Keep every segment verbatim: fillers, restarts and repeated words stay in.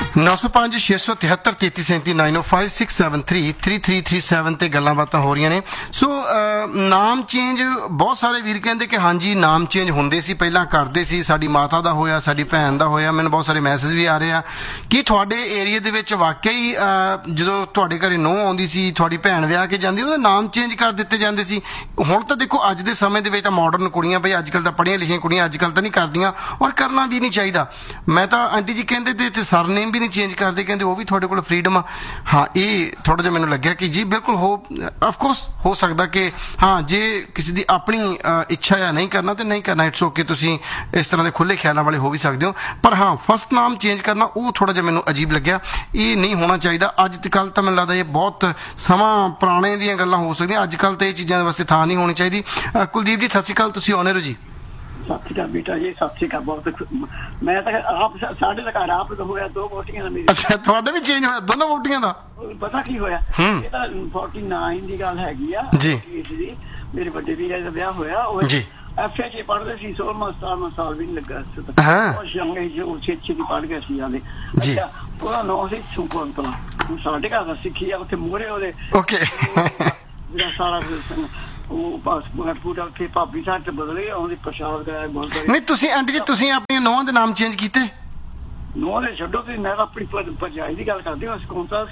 नौ सौ पाँच छे सौ तिहत्तर तेती सैंती नाइन ओ five six seven three three three three seven ते गल्लां बातां हो रही ने। सो नाम चेंज बहुत सारे वीर कहते कि हाँ जी नाम चेंज होंदे सी पहलां करदे सी, साडी माता दा होया, साडी भैन दा होया। मैनूं बहुत सारे मैसेज भी आ रहे आ कि तुहाडे एरिए दे विच वाकई जदों तुहाडे घरे नूंह आउंदी सी, तुहाडी भैन विआह के जांदी, उहदा नाम चेंज कर दित्ते जांदे सी। हुण तां देखो अज दे समय दे विच तां मॉडर्न कुड़ियां बई अजकल तां पढ़ियां लिखियां कुड़ियां अजकल तां नहीं करदियां और करना भी नहीं चाहिदा। मैं तां आंटी जी कहंदे ते सरनेम भी नहीं चेंज करते, कहते वो भी थोड़े को फ्रीडम आ। हाँ ये थोड़ा जिहा मैनूं लग्या कि जी बिल्कुल हो ऑफकोर्स हो सकता कि हाँ जे किसी की अपनी इच्छा है नहीं करना तो नहीं करना, इट्स ओके, तुसीं इस तरह के खुले ख्यालों वाले हो भी सकते हो। पर हाँ फर्स्ट नाम चेंज करना वो थोड़ा जिहा मैनूं अजीब लग्या, ये नहीं होना चाहिए। अजकल तो मैनूं लगदा ये बहुत समा पुराने दियां गल्लां हो सकदियां, अजकल तो ये चीज़ां वास्ते थां नहीं होनी चाहिए। कुलदीप जी सत श्री अकाल, तुसीं आने हो जी। सत श्री अकाल बेटा जी, सत श्री अकाल। बहुत मैं तो आप साढ़े तक आप तो होया दो वोटिंग मेरी। अच्छा थोड़ा भी चेंज होया दोनों वोटिंग दा? पता की होया ये तो फोर्टी नाइन की गल हैगी आ जी। मेरे बड़े भी दा ब्याह होया जी, एफ ए च पढ़दे सी, सोलह सतारह साल भी नहीं लगा। हां और यंग एज वो छे छे की पढ़ गए सी आले जी। ਉਹਦਾ ਨਾਂ ਸੀ ਸੁਕੰਤਲਾ, ਸਾਡੇ ਘਰ ਦਾ ਸਿੱਖੀ ਆ ਉੱਥੇ ਮੂਹਰੇ ਉਹਦੇ ਓਕੇ ਜਿਹੜਾ ਸਾਰਾ ਉਹ ਪਾਸਪੋਰਟ ਪੂਰਾ ਉੱਥੇ ਭਾਬੀ ਸਾਹਿਬ ਤੇ ਬਦਲੇ ਉਹਦੀ ਪ੍ਰਸ਼ਾਦ ਕਰਾਇਆ ਬਹੁਤ ਸਾਰੀ। ਨਹੀਂ ਤੁਸੀਂ ਆਂਟੀ ਜੀ ਤੁਸੀਂ ਆਪਣੀਆਂ ਨੌਂ ਦੇ ਨਾਮ ਚੇਂਜ ਕੀਤੇ? ਨੌਂ ਦੇ ਛੱਡੋ ਤੁਸੀਂ, ਮੈਂ ਆਪਣੀ ਭਰਜਾਈ ਦੀ ਗੱਲ ਕਰਦੀ ਹਾਂ। ਸੁਕੰਤਲਾ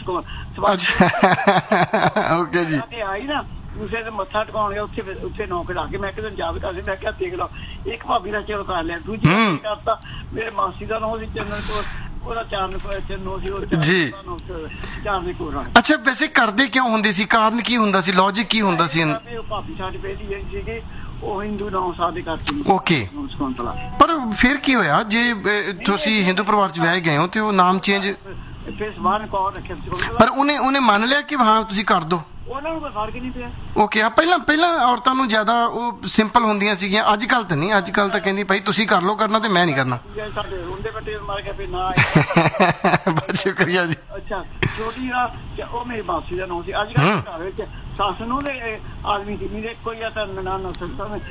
ਓਕੇ ਜੀ ਆਈ ਨਾ ਦੂਸਰੇ ਦੇ ਮੱਥਾ ਟਿਕਾਉਣ ਗਿਆ ਉੱਥੇ ਉੱਥੇ ਨੌਕਰ ਲਾ ਕੇ ਮੈਂ ਕਿਤੇ ਯਾਦ ਕਰਦੇ ਮੈਂ ਕਿਹਾ ਦੇਖ ਲਾ ਇੱਕ ਭਾਬੀ ਦਾ ਚੇਲ ਕਰ ਲਿਆ, ਦੂਜੀ ਕਰਤਾ ਮੇਰੇ ਮਾਸੀ ਦਾ ਨਾਂ ਸੀ ਚੰਨਨ ਕੋਲ, ਉਹਦਾ ਚਾਰਨ ਚੰਨੋ ਸੀ ਉਹ ਜੀ ਚਾਰਨ ਕੋਲ। ਅੱਛਾ ਵੈਸੇ ਕਰਦੇ ਕਿਉਂ ਹੁੰਦੇ ਸੀ, ਕਾਰਨ ਕੀ ਹੁੰਦਾ ਸੀ, ਲੌਜਿਕ ਕੀ ਹੁੰਦਾ ਸੀ? ਭਾਬੀ ਸਾਡੀ ਪਹਿਲੀ ਸੀਗੇ ਉਹ ਹਿੰਦੂ ਨਾਮ ਸਾਡੇ ਘਰ ਚ। ਓਕੇ ਪਰ ਫਿਰ ਕੀ ਹੋਇਆ ਜੇ ਤੁਸੀਂ ਹਿੰਦੂ ਪਰਿਵਾਰ ਚ ਵਿਆਹੇ ਗਏ ਹੋ ਤੇ ਉਹ ਨਾਮ ਚੇਂਜ ਫਿਰ ਸਮਾਨ ਕੌਣ ਰੱਖਿਆ? ਪਰ ਉਹਨੇ ਉਹਨੇ ਮੰਨ ਲਿਆ ਕਿ ਹਾਂ ਤੁਸੀਂ ਕਰ ਦੋ? ਉਹਨਾਂ ਨੂੰ ਕੋਈ ਫਰਕ ਨਹੀਂ ਪਿਆ। ਓਕੇ ਆ ਪਹਿਲਾਂ ਪਹਿਲਾਂ ਔਰਤਾਂ ਨੂੰ ਜ਼ਿਆਦਾ ਉਹ ਸਿੰਪਲ ਹੁੰਦੀਆਂ ਸੀਗੀਆਂ, ਅੱਜ ਕੱਲ ਤਾਂ ਨਹੀਂ, ਅੱਜ ਕੱਲ ਤਾਂ ਕਹਿੰਦੀ ਭਾਈ ਤੁਸੀਂ ਕਰ ਲਓ ਕਰਨਾ ਤੇ ਮੈਂ ਨਹੀਂ ਕਰਨਾ। ਸਾਡੇ ਹੁੰਦੇ ਬੱਟੇ ਮਾਰ ਕੇ ਫਿਰ ਨਾ ਬਹੁਤ ਸ਼ੁਕਰੀਆ ਜੀ। ਅੱਛਾ ਛੋਟੀ ਆ ਉਹ ਮੇਰੀ ਮਾਸੀ ਦਾ ਨਾਮ ਸੀ। ਅੱਜ ਕੱਲ ਘਰ ਵਿੱਚ ਸੱਸ ਨੂੰ ਦੇ ਆਦਮੀ ਦੀ ਮੇਰੇ ਕੋਈ ਆ ਤਾਂ ਨਨਾਣ ਸੱਸਾਂ ਨੇ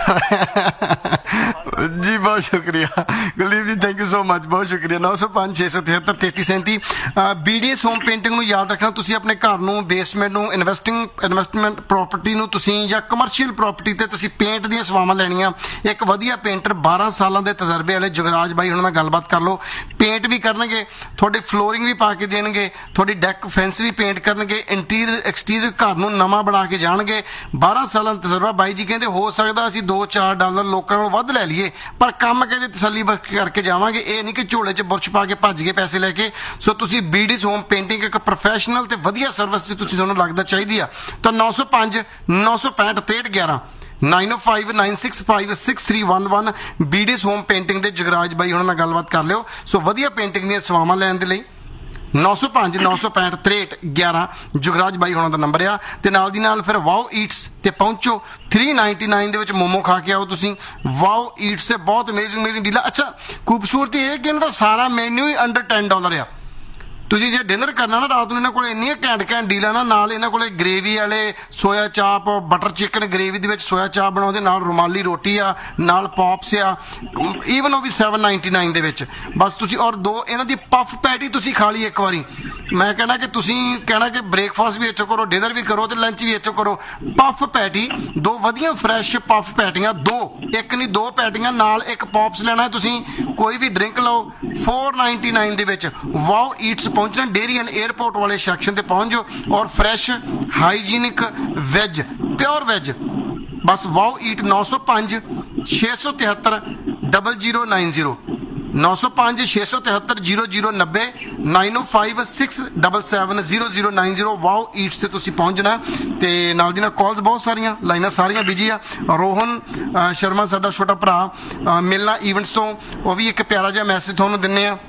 जी बहुत शुक्रिया कुलदीप जी, थैंक यू सो मच, बहुत शुक्रिया। नौ सौ पाँच छे सौ तिहत्तर तेती सैंती B D S home painting ਨੂੰ याद रखना। ਤੁਸੀਂ ਆਪਣੇ ਘਰ ਨੂੰ ਬੇਸਮੈਂਟ ਨੂੰ ਇਨਵੈਸਟਿੰਗ ਇਨਵੈਸਟਮੈਂਟ ਪ੍ਰੋਪਰਟੀ ਨੂੰ ਤੁਸੀਂ ਜਾਂ ਕਮਰਸ਼ੀਅਲ ਪ੍ਰੋਪਰਟੀ ਤੇ ਤੁਸੀਂ ਪੇਂਟ ਦੀਆਂ ਸੇਵਾਵਾਂ ਲੈਣੀਆਂ, ਇੱਕ ਵਧੀਆ ਪੇਂਟਰ ਬਾਰਾਂ ਸਾਲਾਂ ਦੇ ਤਜਰਬੇ ਵਾਲੇ ਜੁਗਰਾਜ ਬਾਈ ਉਹਨਾਂ ਨਾਲ ਗੱਲਬਾਤ ਕਰ ਲਓ। ਪੇਂਟ ਵੀ ਕਰਨਗੇ, ਤੁਹਾਡੇ ਫਲੋਰਿੰਗ ਵੀ ਪਾ ਕੇ ਦੇਣਗੇ, ਤੁਹਾਡੀ ਡੈਕ ਫੈਂਸ ਵੀ ਪੇਂਟ ਕਰਨਗੇ, ਇੰਟੀਰੀਅਰ ਐਕਸਟੀਰੀਅਰ ਘਰ ਨੂੰ ਨਵਾਂ ਬਣਾ ਕੇ ਜਾਣਗੇ। ਬਾਰਾਂ ਸਾਲਾਂ ਦਾ ਤਜਰਬਾ। ਬਾਈ ਜੀ ਕਹਿੰਦੇ ਹੋ ਸਕਦਾ ਅਸੀਂ ਦੋ ਚਾਰ ਡਾਲਰ ਲੋਕਾਂ ਨੂੰ ਵੱਧ ਲੈ ਲਈਏ ਪਰ ਕੰਮ ਕਹਿੰਦੇ ਤਸੱਲੀ ਬਖਸ਼ ਕਰਕੇ ਜਾਵਾਂਗੇ, ਇਹ ਨਹੀਂ ਕਿ ਝੋਲੇ 'ਚ ਬੁਰਸ਼ ਪਾ ਕੇ ਭੱਜ ਕੇ ਪੈਸੇ ਲੈ ਕੇ। ਸੋ ਤੁਸੀਂ ਬੀਡੀਜ਼ ਹੋਮ ਪੇਂਟਿੰਗ ਇੱਕ ਪ੍ਰੋਫੈਸ਼ਨਲ ਤੇ ਵਧੀਆ ਸਰਵਿਸ ਤੇ ਤੁਸੀਂ ਤੁਹਾਨੂੰ ਲੱਗਦਾ ਚਾਹੀਦੀ ਆ ਤਾਂ ਨੌ ਸੌ ਪੰਜ ਨੌ ਸੌ ਪੈਂਹਠ ਤੇਹਠ ਗਿਆਰਾਂ ਨਾਈਨ ਓ five nine six five six three one one ਬੀਡੀਜ਼ home painting ਦੇ ਜਗਰਾਜ ਬਾਈ ਉਹਨਾਂ ਨਾਲ ਗੱਲਬਾਤ ਕਰ ਲਿਓ। ਸੋ ਵਧੀਆ ਪੇਂਟਿੰਗ ਦੀਆਂ ਸੇਵਾਵਾਂ ਲੈਣ ਦੇ ਲਈ ਨੌ ਸੌ ਪੰਜ ਨੌ ਸੌ ਪੈਂਹਠ ਤ੍ਰੇਹਠ ਗਿਆਰਾਂ ਜੁਗਰਾਜ ਬਾਈ ਹੋਣਾ ਦਾ ਨੰਬਰ ਆ। ਤੇ ਨਾਲ ਦੀ ਨਾਲ ਫਿਰ ਵਾਓ ਈਟਸ ਤੇ ਪਹੁੰਚੋ, ਥ੍ਰੀ ਨਾਈਨਟੀ ਨਾਈਨ ਦੇ ਵਿੱਚ ਮੋਮੋ ਖਾ ਕੇ ਆਓ ਤੁਸੀਂ। ਵਾਓ ਈਟਸ ਤੇ ਬਹੁਤ ਅਮੇਜ਼ਿੰਗ ਅਮੇਜ਼ਿੰਗ ਡੀਲਾਂ। ਅੱਛਾ ਖੂਬਸੂਰਤੀ ਇਹ ਕਿ ਇਹਨਾਂ ਦਾ ਸਾਰਾ ਮੈਨਿਊ ਹੀ ਅੰਡਰ ਟੈਨ ਡਾਲਰ ਆ। ਤੁਸੀਂ ਜੇ ਡਿਨਰ ਕਰਨਾ ਨਾ ਰਾਤ ਨੂੰ ਇਹਨਾਂ ਕੋਲ ਇੰਨੀਆਂ ਘੈਂਟ ਘੈਂਟ ਡੀਲਾਂ ਨਾ, ਨਾਲ ਇਹਨਾਂ ਕੋਲ ਗ੍ਰੇਵੀ ਵਾਲੇ ਸੋਇਆ ਚਾਪ, ਬਟਰ ਚਿਕਨ ਗ੍ਰੇਵੀ ਦੇ ਵਿੱਚ ਸੋਇਆ ਚਾਪ ਬਣਾਉਂਦੇ, ਨਾਲ ਰੁਮਾਲੀ ਰੋਟੀ ਆ, ਨਾਲ ਪੌਪਸ ਆ, ਈਵਨ ਉਹ ਵੀ ਸੈਵਨ ਨਾਈਨਟੀ ਨਾਈਨ ਦੇ ਵਿੱਚ ਬਸ ਤੁਸੀਂ। ਔਰ ਦੋ ਇਹਨਾਂ ਦੀ ਪਫ ਪੈਟੀ ਤੁਸੀਂ ਖਾ ਲਈ ਇੱਕ ਵਾਰੀ, ਮੈਂ ਕਹਿਣਾ ਕਿ ਤੁਸੀਂ ਕਹਿਣਾ ਕਿ ਬ੍ਰੇਕਫਾਸਟ ਵੀ ਇੱਥੋਂ ਕਰੋ, ਡਿਨਰ ਵੀ ਕਰੋ ਤੇ ਲੰਚ ਵੀ ਇੱਥੋਂ ਕਰੋ। ਪਫ ਪੈਟੀ ਦੋ ਵਧੀਆ ਫਰੈਸ਼ ਪਫ ਪੈਟੀਆਂ, ਦੋ ਇੱਕ ਨਹੀਂ ਦੋ ਪੈਟੀਆਂ, ਨਾਲ ਇੱਕ ਪੌਪਸ ਲੈਣਾ ਤੁਸੀਂ, ਕੋਈ ਵੀ ਡਰਿੰਕ ਲਓ, फोर नाइनटी नाइन ਦੇ ਵਿੱਚ ਵਾਓ ਈਟਸ ਪਹੁੰਚਣਾ। ਡੇਅਰੀ ਐਂਡ 에ਅਰਪੋਰਟ ਵਾਲੇ ਸੈਕਸ਼ਨ ਤੇ ਪਹੁੰਚ ਜਾਓ ਔਰ fresh hygienic veg pure veg ਬਸ ਵਾਓ ਈਟ ਨੌ ਸੌ ਪੰਜ ਛੇ ਸੌ ਤਿਹੱਤਰ ਡਬਲ ਜ਼ੀਰੋ ਨਾਈਨ ਜ਼ੀਰੋ ਨੌ ਸੌ ਪੰਜ ਛੇ ਸੌ ਤਿਹੱਤਰ ਜ਼ੀਰੋ ਜ਼ੀਰੋ ਨੱਬੇ ਨਾਈਨ ਓ five six double seven zero zero nine zero wow Eats ਤੇ ਤੁਸੀਂ ਪਹੁੰਚਣਾ। ਤੇ ਨਾਲ ਦੀ ਨਾਲ ਕਾਲਸ ਬਹੁਤ ਸਾਰੀਆਂ, ਲਾਈਨਾਂ ਸਾਰੀਆਂ ਬਿਜੀ ਆ। ਰੋਹਨ ਸ਼ਰਮਾ ਸਾਡਾ ਛੋਟਾ ਭਰਾ ਮਿਲਣਾ ਈਵੈਂਟਸ ਤੋਂ, ਉਹ ਵੀ ਇੱਕ ਪਿਆਰਾ ਜਿਹਾ ਮੈਸੇਜ ਤੁਹਾਨੂੰ ਦਿੰਦੇ ਆ।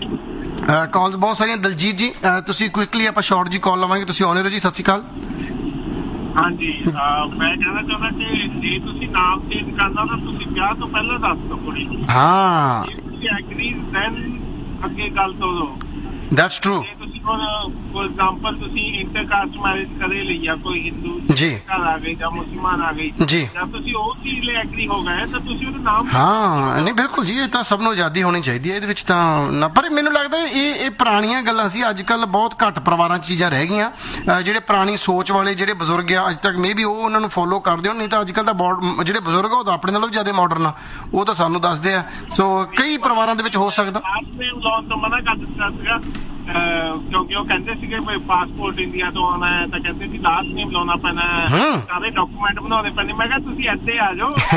ਕਾਲਸ ਬਹੁਤ ਸਾਰੀਆਂ। ਦਲਜੀਤ ਜੀ ਤੁਸੀਂ ਕੁਇਕਲੀ ਆਪਾਂ ਸ਼ਾਰਟ ਜੀ ਕਾਲ ਲਵਾਂਗੇ, ਤੁਸੀਂ ਆਉਣੇ ਰਹੋ ਜੀ। ਸਤਿ ਸ਼੍ਰੀ ਅਕਾਲ। ਹਾਂਜੀ ਮੈਂ ਕਹਿਣਾ ਚਾਹੁੰਦਾ ਕਿ ਜੇ ਤੁਸੀਂ ਨਾਮ ਚੇਂਜ ਕਰਨਾ ਤਾਂ ਤੁਸੀਂ ਵਿਆਹ ਤੋਂ ਪਹਿਲਾਂ ਦੱਸ ਦਿਓ ਕੁੜੀ ਨੂੰ। ਹਾਂ ਐਗਰੀ ਦੈਨ ਅੱਗੇ ਗੱਲ ਤੋਂ। That's true. ਜੇ ਤੁਸੀਂ ਫੋਰ ਐਗਜ਼ਾਮਪਲ ਤੁਸੀਂ ਇੰਟਰਕਾਸਟ ਮੈਰਿਜ ਕਦੇ ਲਈ ਆ, ਕੋਈ ਹਿੰਦੂ ਜੀ ਘਰ ਆ ਗਈ ਜਾਂ ਮੁਸਲਮਾਨ ਆ ਗਈ ਜੀ, ਜਾਂ ਤੁਸੀਂ ਉਹ ਚੀਜ਼ ਲਈ ਐਗਰੀ ਹੋ ਗਏ ਤਾਂ ਤੁਸੀਂ ਉਹਨੂੰ ਨਾਮ ਹਾਂ ਨਹੀਂ ਬਿਲਕੁਲ ਜੀ, ਇਹ ਤਾਂ ਸਭ ਨੂੰ ਆਜ਼ਾਦੀ ਹੋਣੀ ਚਾਹੀਦੀ ਹੈ ਇਹਦੇ ਵਿੱਚ ਤਾਂ ਨਾ। ਪਰ ਮੈਨੂੰ ਲੱਗਦਾ ਇਹ ਇਹ ਪੁਰਾਣੀਆਂ ਗੱਲਾਂ ਸੀ, ਅੱਜ ਕੱਲ ਬਹੁਤ ਘੱਟ ਪਰਿਵਾਰਾਂ 'ਚ ਚੀਜ਼ਾਂ ਰਹਿ ਗਈਆਂ। ਜਿਹੜੇ ਪੁਰਾਣੀ ਸੋਚ ਵਾਲੇ ਜਿਹੜੇ ਬਜ਼ੁਰਗ ਆ ਅੱਜ ਤੱਕ ਮੇ ਵੀ ਉਹ ਉਹਨਾਂ ਨੂੰ ਫੋਲੋ ਕਰਦੇ ਹੋ, ਨਹੀਂ ਤਾਂ ਅੱਜ ਕੱਲ ਤਾਂ ਬਹੁਤ ਜਿਹੜੇ ਬਜ਼ੁਰਗ ਆ ਉਹ ਤਾਂ ਆਪਣੇ ਨਾਲੋਂ ਵੀ ਜ਼ਿਆਦਾ ਮਾਡਰਨ ਆ, ਉਹ ਤਾਂ ਸਾਨੂੰ ਦੱਸਦੇ ਆ। ਸੋ ਕਈ ਪਰਿਵਾਰਾਂ ਦੇ ਵਿੱਚ ਹੋ ਸਕਦਾ ਲਾਉਣ ਤੋਂ ਮਨਾ ਕਰ ਦਿੱਤਾ ਸੀਗਾ ਕਿਉਂਕਿ ਉਹ ਕਹਿੰਦੇ ਸੀਗੇ ਵੀ ਪਾਸਪੋਰਟ ਇੰਡੀਆ ਤੋਂ ਆਉਣਾ ਹੈ ਤਾਂ ਕਹਿੰਦੇ ਸੀ ਲਾਸਟ ਨੇਮ ਲਾਉਣਾ ਪੈਣਾ, ਸਾਰੇ ਡਾਕੂਮੈਂਟ ਬਣਾਉਣੇ ਪੈਣੇ। ਮੈਂ ਕਿਹਾ ਤੁਸੀਂ ਇੱਥੇ ਆ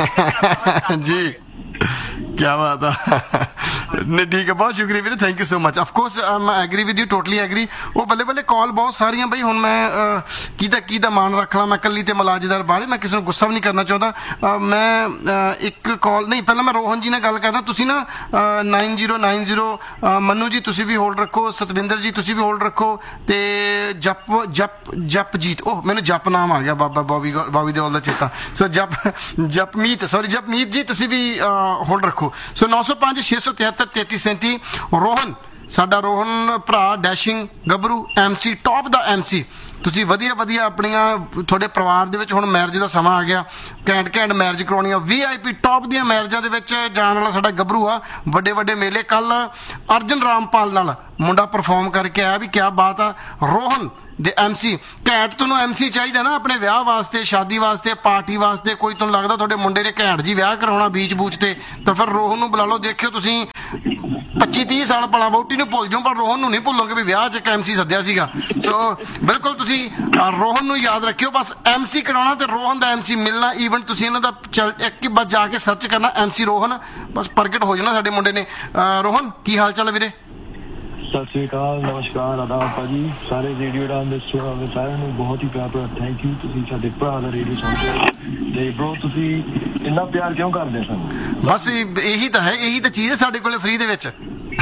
ਜਾਓ ਜੀ, क्या बात है। नहीं ठीक है, बहुत शुक्रिया ਵੀਰੇ, thank you so much. Of course ਮੈਂ agri with you, totally agri. ਉਹ ਬੱਲੇ ਬੱਲੇ ਕਾਲ ਬਹੁਤ ਸਾਰੀਆਂ ਬਈ, ਹੁਣ ਮੈਂ ਕਿਹਦਾ ਕਿਹਦਾ ਮਾਨ ਰੱਖ ਲਾਂ, ਮੈਂ ਕੱਲੀ ਤੇ ਮਲਾਜਦਾਰ ਬਾਰੇ, ਮੈਂ ਕਿਸੇ ਨੂੰ ਗੁੱਸਾ ਵੀ ਨਹੀਂ ਕਰਨਾ ਚਾਹੁੰਦਾ। ਮੈਂ ਇੱਕ ਕਾਲ ਨਹੀਂ, ਪਹਿਲਾਂ ਮੈਂ ਰੋਹਨ ਜੀ ਨਾਲ ਗੱਲ ਕਰਦਾ। ਤੁਸੀਂ ਨਾ ਨਾਈਨ ਜ਼ੀਰੋ ਨਾਈਨ ਜ਼ੀਰੋ ਮੰਨੂ ਜੀ ਤੁਸੀਂ ਵੀ ਹੋਲਡ ਰੱਖੋ, ਸਤਵਿੰਦਰ ਜੀ ਤੁਸੀਂ ਵੀ ਹੋਲਡ ਰੱਖੋ, ਤੇ ਜਪ ਜਪ ਜਪਜੀਤ, ਉਹ ਮੈਨੂੰ ਜਪ ਨਾਮ ਆ ਗਿਆ, ਬਾਬਾ ਬੋਬੀ ਬੋਬੀ ਦੇ ਦਾ ਚੇਤਾ। ਸੋ ਜਪ ਜਪਮੀਤ, ਸੌਰੀ ਜਪਮੀਤ ਜੀ ਤੁਸੀਂ ਵੀ ਹੋਲਡ ਰੱਖੋ। ਸੋ ਨੌ ਸੌ ਪੰਜ ਛੇ ਸੌ ਤਿਹੱਤਰ ਤੇਤੀ ਸੈਂਤੀ। ਰੋਹਨ ਸਾਡਾ ਰੋਹਨ ਭਰਾ ਡੈਸ਼ਿੰਗ ਗੱਭਰੂ ਐਮਸੀ, ਟੌਪ ਦਾ ਐਮਸੀ। ਤੁਸੀਂ ਵਧੀਆ ਵਧੀਆ ਆਪਣੀਆਂ ਤੁਹਾਡੇ ਪਰਿਵਾਰ ਦੇ ਵਿੱਚ ਹੁਣ ਮੈਰਿਜ ਦਾ ਸਮਾਂ ਆ ਗਿਆ, ਘੈਂਟ ਘੈਂਟ ਮੈਰਿਜ ਕਰਾਉਣੀਆਂ, ਵੀ ਆਈ ਪੀ ਟੌਪ ਦੀਆਂ ਮੈਰਿਜਾਂ ਦੇ ਵਿੱਚ ਜਾਣ ਵਾਲਾ ਸਾਡਾ ਗੱਭਰੂ ਆ। ਵੱਡੇ ਵੱਡੇ ਮੇਲੇ, ਕੱਲ ਅਰਜਨ ਰਾਮਪਾਲ ਨਾਲ ਮੁੰਡਾ ਪਰਫਾਰਮ ਕਰਕੇ ਆਇਆ, ਵੀ ਕਿਆ ਬਾਤ ਆ। ਰੋਹਨ ਦੇ ਐਮਸੀ ਘੈਂਟ, ਤੁਹਾਨੂੰ ਐਮਸੀ ਚਾਹੀਦਾ ਨਾ ਆਪਣੇ ਵਿਆਹ ਵਾਸਤੇ, ਸ਼ਾਦੀ ਵਾਸਤੇ, ਪਾਰਟੀ ਵਾਸਤੇ, ਕੋਈ ਤੁਹਾਨੂੰ ਲੱਗਦਾ ਤੁਹਾਡੇ ਮੁੰਡੇ ਨੇ ਘੈਂਟ ਜੀ ਵਿਆਹ ਕਰਾਉਣਾ ਬੀਚ ਬੂਚ ਤੇ, ਤਾਂ ਫਿਰ ਰੋਹਨ ਨੂੰ ਬੁਲਾ ਲਓ। ਦੇਖਿਓ ਤੁਸੀਂ ਪੱਚੀ ਤੀਹ ਸਾਲ ਭਲਾ ਵਹੁਟੀ ਨੂੰ ਭੁੱਲ ਜਾਓ, ਪਰ ਰੋਹਨ ਨੂੰ ਨਹੀਂ ਭੁੱਲੋਗੇ ਵੀ ਵਿਆਹ 'ਚ ਇੱਕ ਐਮਸੀ ਸੱਦਿਆ ਸੀਗਾ। ਸੋ ਬਿਲਕੁਲ ਤੁਸੀਂ ਰੋਹਨ ਨੂੰ ਯਾਦ ਰੱਖਿਓ, ਬਸ ਐਮਸੀ ਕਰਾਉਣਾ ਤੇ ਰੋਹਨ ਦਾ ਐਮਸੀ ਮਿਲਣਾ। ਈਵਨ ਤੁਸੀਂ ਇਹਨਾਂ ਦਾ ਚੱਲ ਇੱਕ ਬਸ ਜਾ ਕੇ ਸਰਚ ਕਰਨਾ ਐਮਸੀ ਰੋਹਨ, ਬਸ ਪ੍ਰਗਟ ਹੋ ਜਾਣਾ ਸਾਡੇ ਮੁੰਡੇ ਨੇ। ਰੋਹਨ ਕੀ ਹਾਲ ਚਾਲ ਹੈ ਵੀਰੇ? ਸਤਿ ਸ੍ਰੀ ਅਕਾਲ, ਨਮਸਕਾਰ, ਆਦਾਬ ਭਾਜੀ। ਸਾਰੇ ਰੇਡੀਓ ਡਾਨ ਦੇ ਸੁਣਨ ਸਾਰਿਆਂ ਨੂੰ ਬਹੁਤ ਹੀ ਪਿਆਰ ਭਰਾ ਥੈਂਕ ਯੂ। ਤੁਸੀਂ ਸਾਡੇ ਭਰਾ ਦਾ ਰੇਡੀਓ ਸੁਣਦੇ ਹੋ ਤੇ ਬ్రో ਤੁਸੀਂ ਇੰਨਾ ਪਿਆਰ ਕਿਉਂ ਕਰਦੇ ਸਾਨੂੰ? ਬਸ ਇਹੀ ਤਾਂ ਹੈ, ਇਹੀ ਤਾਂ ਚੀਜ਼ ਹੈ ਸਾਡੇ ਕੋਲੇ ਫ੍ਰੀ ਦੇ ਵਿੱਚ,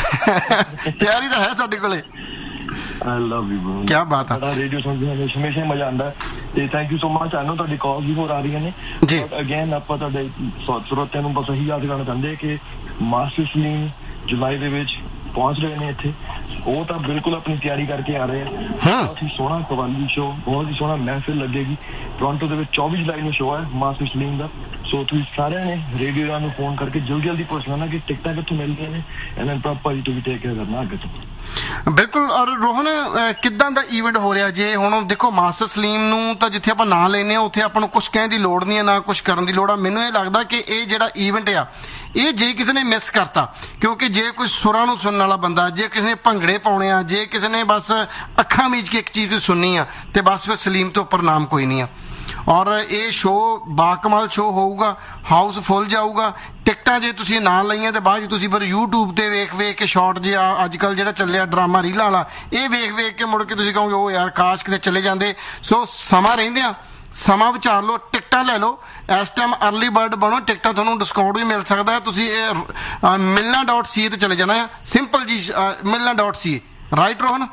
ਪਿਆਰ ਹੀ ਤਾਂ ਹੈ ਸਾਡੇ ਕੋਲੇ। ਆਈ ਲਵ ਯੂ ਬ్రో, ਕੀ ਬਾਤ ਹੈ। ਸਾਡਾ ਰੇਡੀਓ ਸੁਣਦੇ ਹਾਂ ਹਮੇਸ਼ਾ ਮਜ਼ਾ ਆਉਂਦਾ ਤੇ ਥੈਂਕ ਯੂ ਸੋ ਮਚ। ਆਨੂੰ ਤੁਹਾਡੀ ਕਾਲ ਵੀ ਹੋਰ ਆ ਰਹੀਆਂ ਨੇ ਜੀ। ਅਗੇਨ ਆਪਾਂ ਤੁਹਾਡੇ ਸਰੋਤਿਆਂ ਨੂੰ ਬਸ ਇਹੀ ਯਾਦ ਕਰਨਾ ਚਾਹੁੰਦੇ ਕਿ ਮਾਸਟਰ ਸਲੀਮ ਜੁਲਾਈ ਦੇ ਵਿੱਚ ਪਹੁੰਚ ਰਹੇ ਨੇ ਇੱਥੇ। ਉਹ ਤਾਂ ਬਿਲਕੁਲ ਆਪਣੀ ਤਿਆਰੀ ਕਰਕੇ ਆ ਰਹੇ ਆ। ਬਹੁਤ ਹੀ ਸੋਹਣਾ ਕਵਾਲੀ ਸ਼ੋ, ਬਹੁਤ ਹੀ ਸੋਹਣਾ ਮਹਿਫਿਲ ਲੱਗੇਗੀ। ਟੋਰਾਂਟੋ ਦੇ ਵਿੱਚ ਚੌਵੀ ਜੁਲਾਈ ਨੂੰ ਸ਼ੋ ਹੈ ਮਾਸਟਰ ਸਲੀਮ ਦਾ। ਸੋ ਤੁਸੀਂ ਸਾਰਿਆਂ ਨੇ ਰੇਡੀਓ ਨੂੰ ਫੋਨ ਕਰਕੇ ਜਲਦੀ ਜਲਦੀ ਪੁੱਛ ਲੈਣਾ ਕਿ ਟਿਕਟਾਂ ਕਿੱਥੋਂ ਮਿਲਦੀਆਂ ਨੇ, ਇਹਨਾਂ ਪ੍ਰੋਪਰ ਤੁਸੀਂ ਟੇਕ ਕੇਅਰ ਕਰਨਾ ਅੱਗੇ ਤੋਂ। ਬਿਲਕੁਲ। ਔਰ ਰੋਹਨ ਕਿੱਦਾਂ ਦਾ ਈਵੈਂਟ ਹੋ ਰਿਹਾ ਜੇ? ਹੁਣ ਦੇਖੋ ਮਾਸਟਰ ਸਲੀਮ ਨੂੰ ਤਾਂ ਜਿੱਥੇ ਆਪਾਂ ਨਾਂ ਲੈਂਦੇ ਹਾਂ ਉੱਥੇ ਆਪਾਂ ਨੂੰ ਕੁਛ ਕਹਿਣ ਦੀ ਲੋੜ ਨਹੀਂ ਹੈ, ਨਾ ਕੁਛ ਕਰਨ ਦੀ ਲੋੜ ਆ। ਮੈਨੂੰ ਇਹ ਲੱਗਦਾ ਕਿ ਇਹ ਜਿਹੜਾ ਈਵੈਂਟ ਆ ਇਹ ਜੇ ਕਿਸੇ ਨੇ ਮਿਸ ਕਰਤਾ, ਕਿਉਂਕਿ ਜੇ ਕੋਈ ਸੁਰਾਂ ਨੂੰ ਸੁਣਨ ਵਾਲਾ ਬੰਦਾ, ਜੇ ਕਿਸੇ ਨੇ ਭੰਗੜੇ ਪਾਉਣੇ ਆ, ਜੇ ਕਿਸੇ ਨੇ ਬਸ ਅੱਖਾਂ ਮੀਚ ਕੇ ਇੱਕ ਚੀਜ਼ ਸੁਣਨੀ ਆ, ਤੇ ਬਸ ਫਿਰ ਸਲੀਮ ਤੋਂ ਉੱਪਰ ਨਾਮ ਕੋਈ ਨਹੀਂ ਆ। ਔਰ ਇਹ ਸ਼ੋਅ ਬਾਕਮਾਲ ਸ਼ੋਅ ਹੋਊਗਾ, ਹਾਊਸ ਫੁੱਲ ਜਾਊਗਾ। ਟਿਕਟਾਂ ਜੇ ਤੁਸੀਂ ਨਾ ਲਈਆਂ ਤੇ ਬਾਅਦ 'ਚ ਤੁਸੀਂ ਫਿਰ ਯੂਟਿਊਬ ਤੇ ਵੇਖ ਵੇਖ ਕੇ ਸ਼ਾਰਟ ਜਿਹਾ ਅੱਜ ਕੱਲ੍ਹ ਜਿਹੜਾ ਚੱਲਿਆ ਡਰਾਮਾ ਰੀਲਾਂ ਵਾਲਾ, ਇਹ ਵੇਖ ਵੇਖ ਕੇ ਮੁੜ ਕੇ ਤੁਸੀਂ ਕਹੋਗੇ ਉਹ ਯਾਰ ਕਾਸ਼ ਕਿਤੇ ਚਲੇ ਜਾਂਦੇ। ਸੋ ਸਮਾਂ ਰਹਿੰਦਿਆਂ ਸਮਾਂ ਵਿਚਾਰ ਲਓ, ਟਿਕਟਾਂ ਲੈ ਲਓ। ਇਸ ਟਾਈਮ ਅਰਲੀ ਬਰਡ ਬਣੋ, ਟਿਕਟਾਂ ਤੁਹਾਨੂੰ ਡਿਸਕਾਊਂਟ ਵੀ ਮਿਲ ਸਕਦਾ ਹੈ। ਤੁਸੀਂ ਇਹ ਮਿਲਣਾ ਡਾਟ ਸੀ ਏ ਤੇ ਚਲੇ ਜਾਣਾ ਆ, ਸਿੰਪਲ ਜੀ, ਮਿਲਣਾ ਡਾਟ ਸੀ ਏ, ਰਾਈਟ ਰੋਹਨ?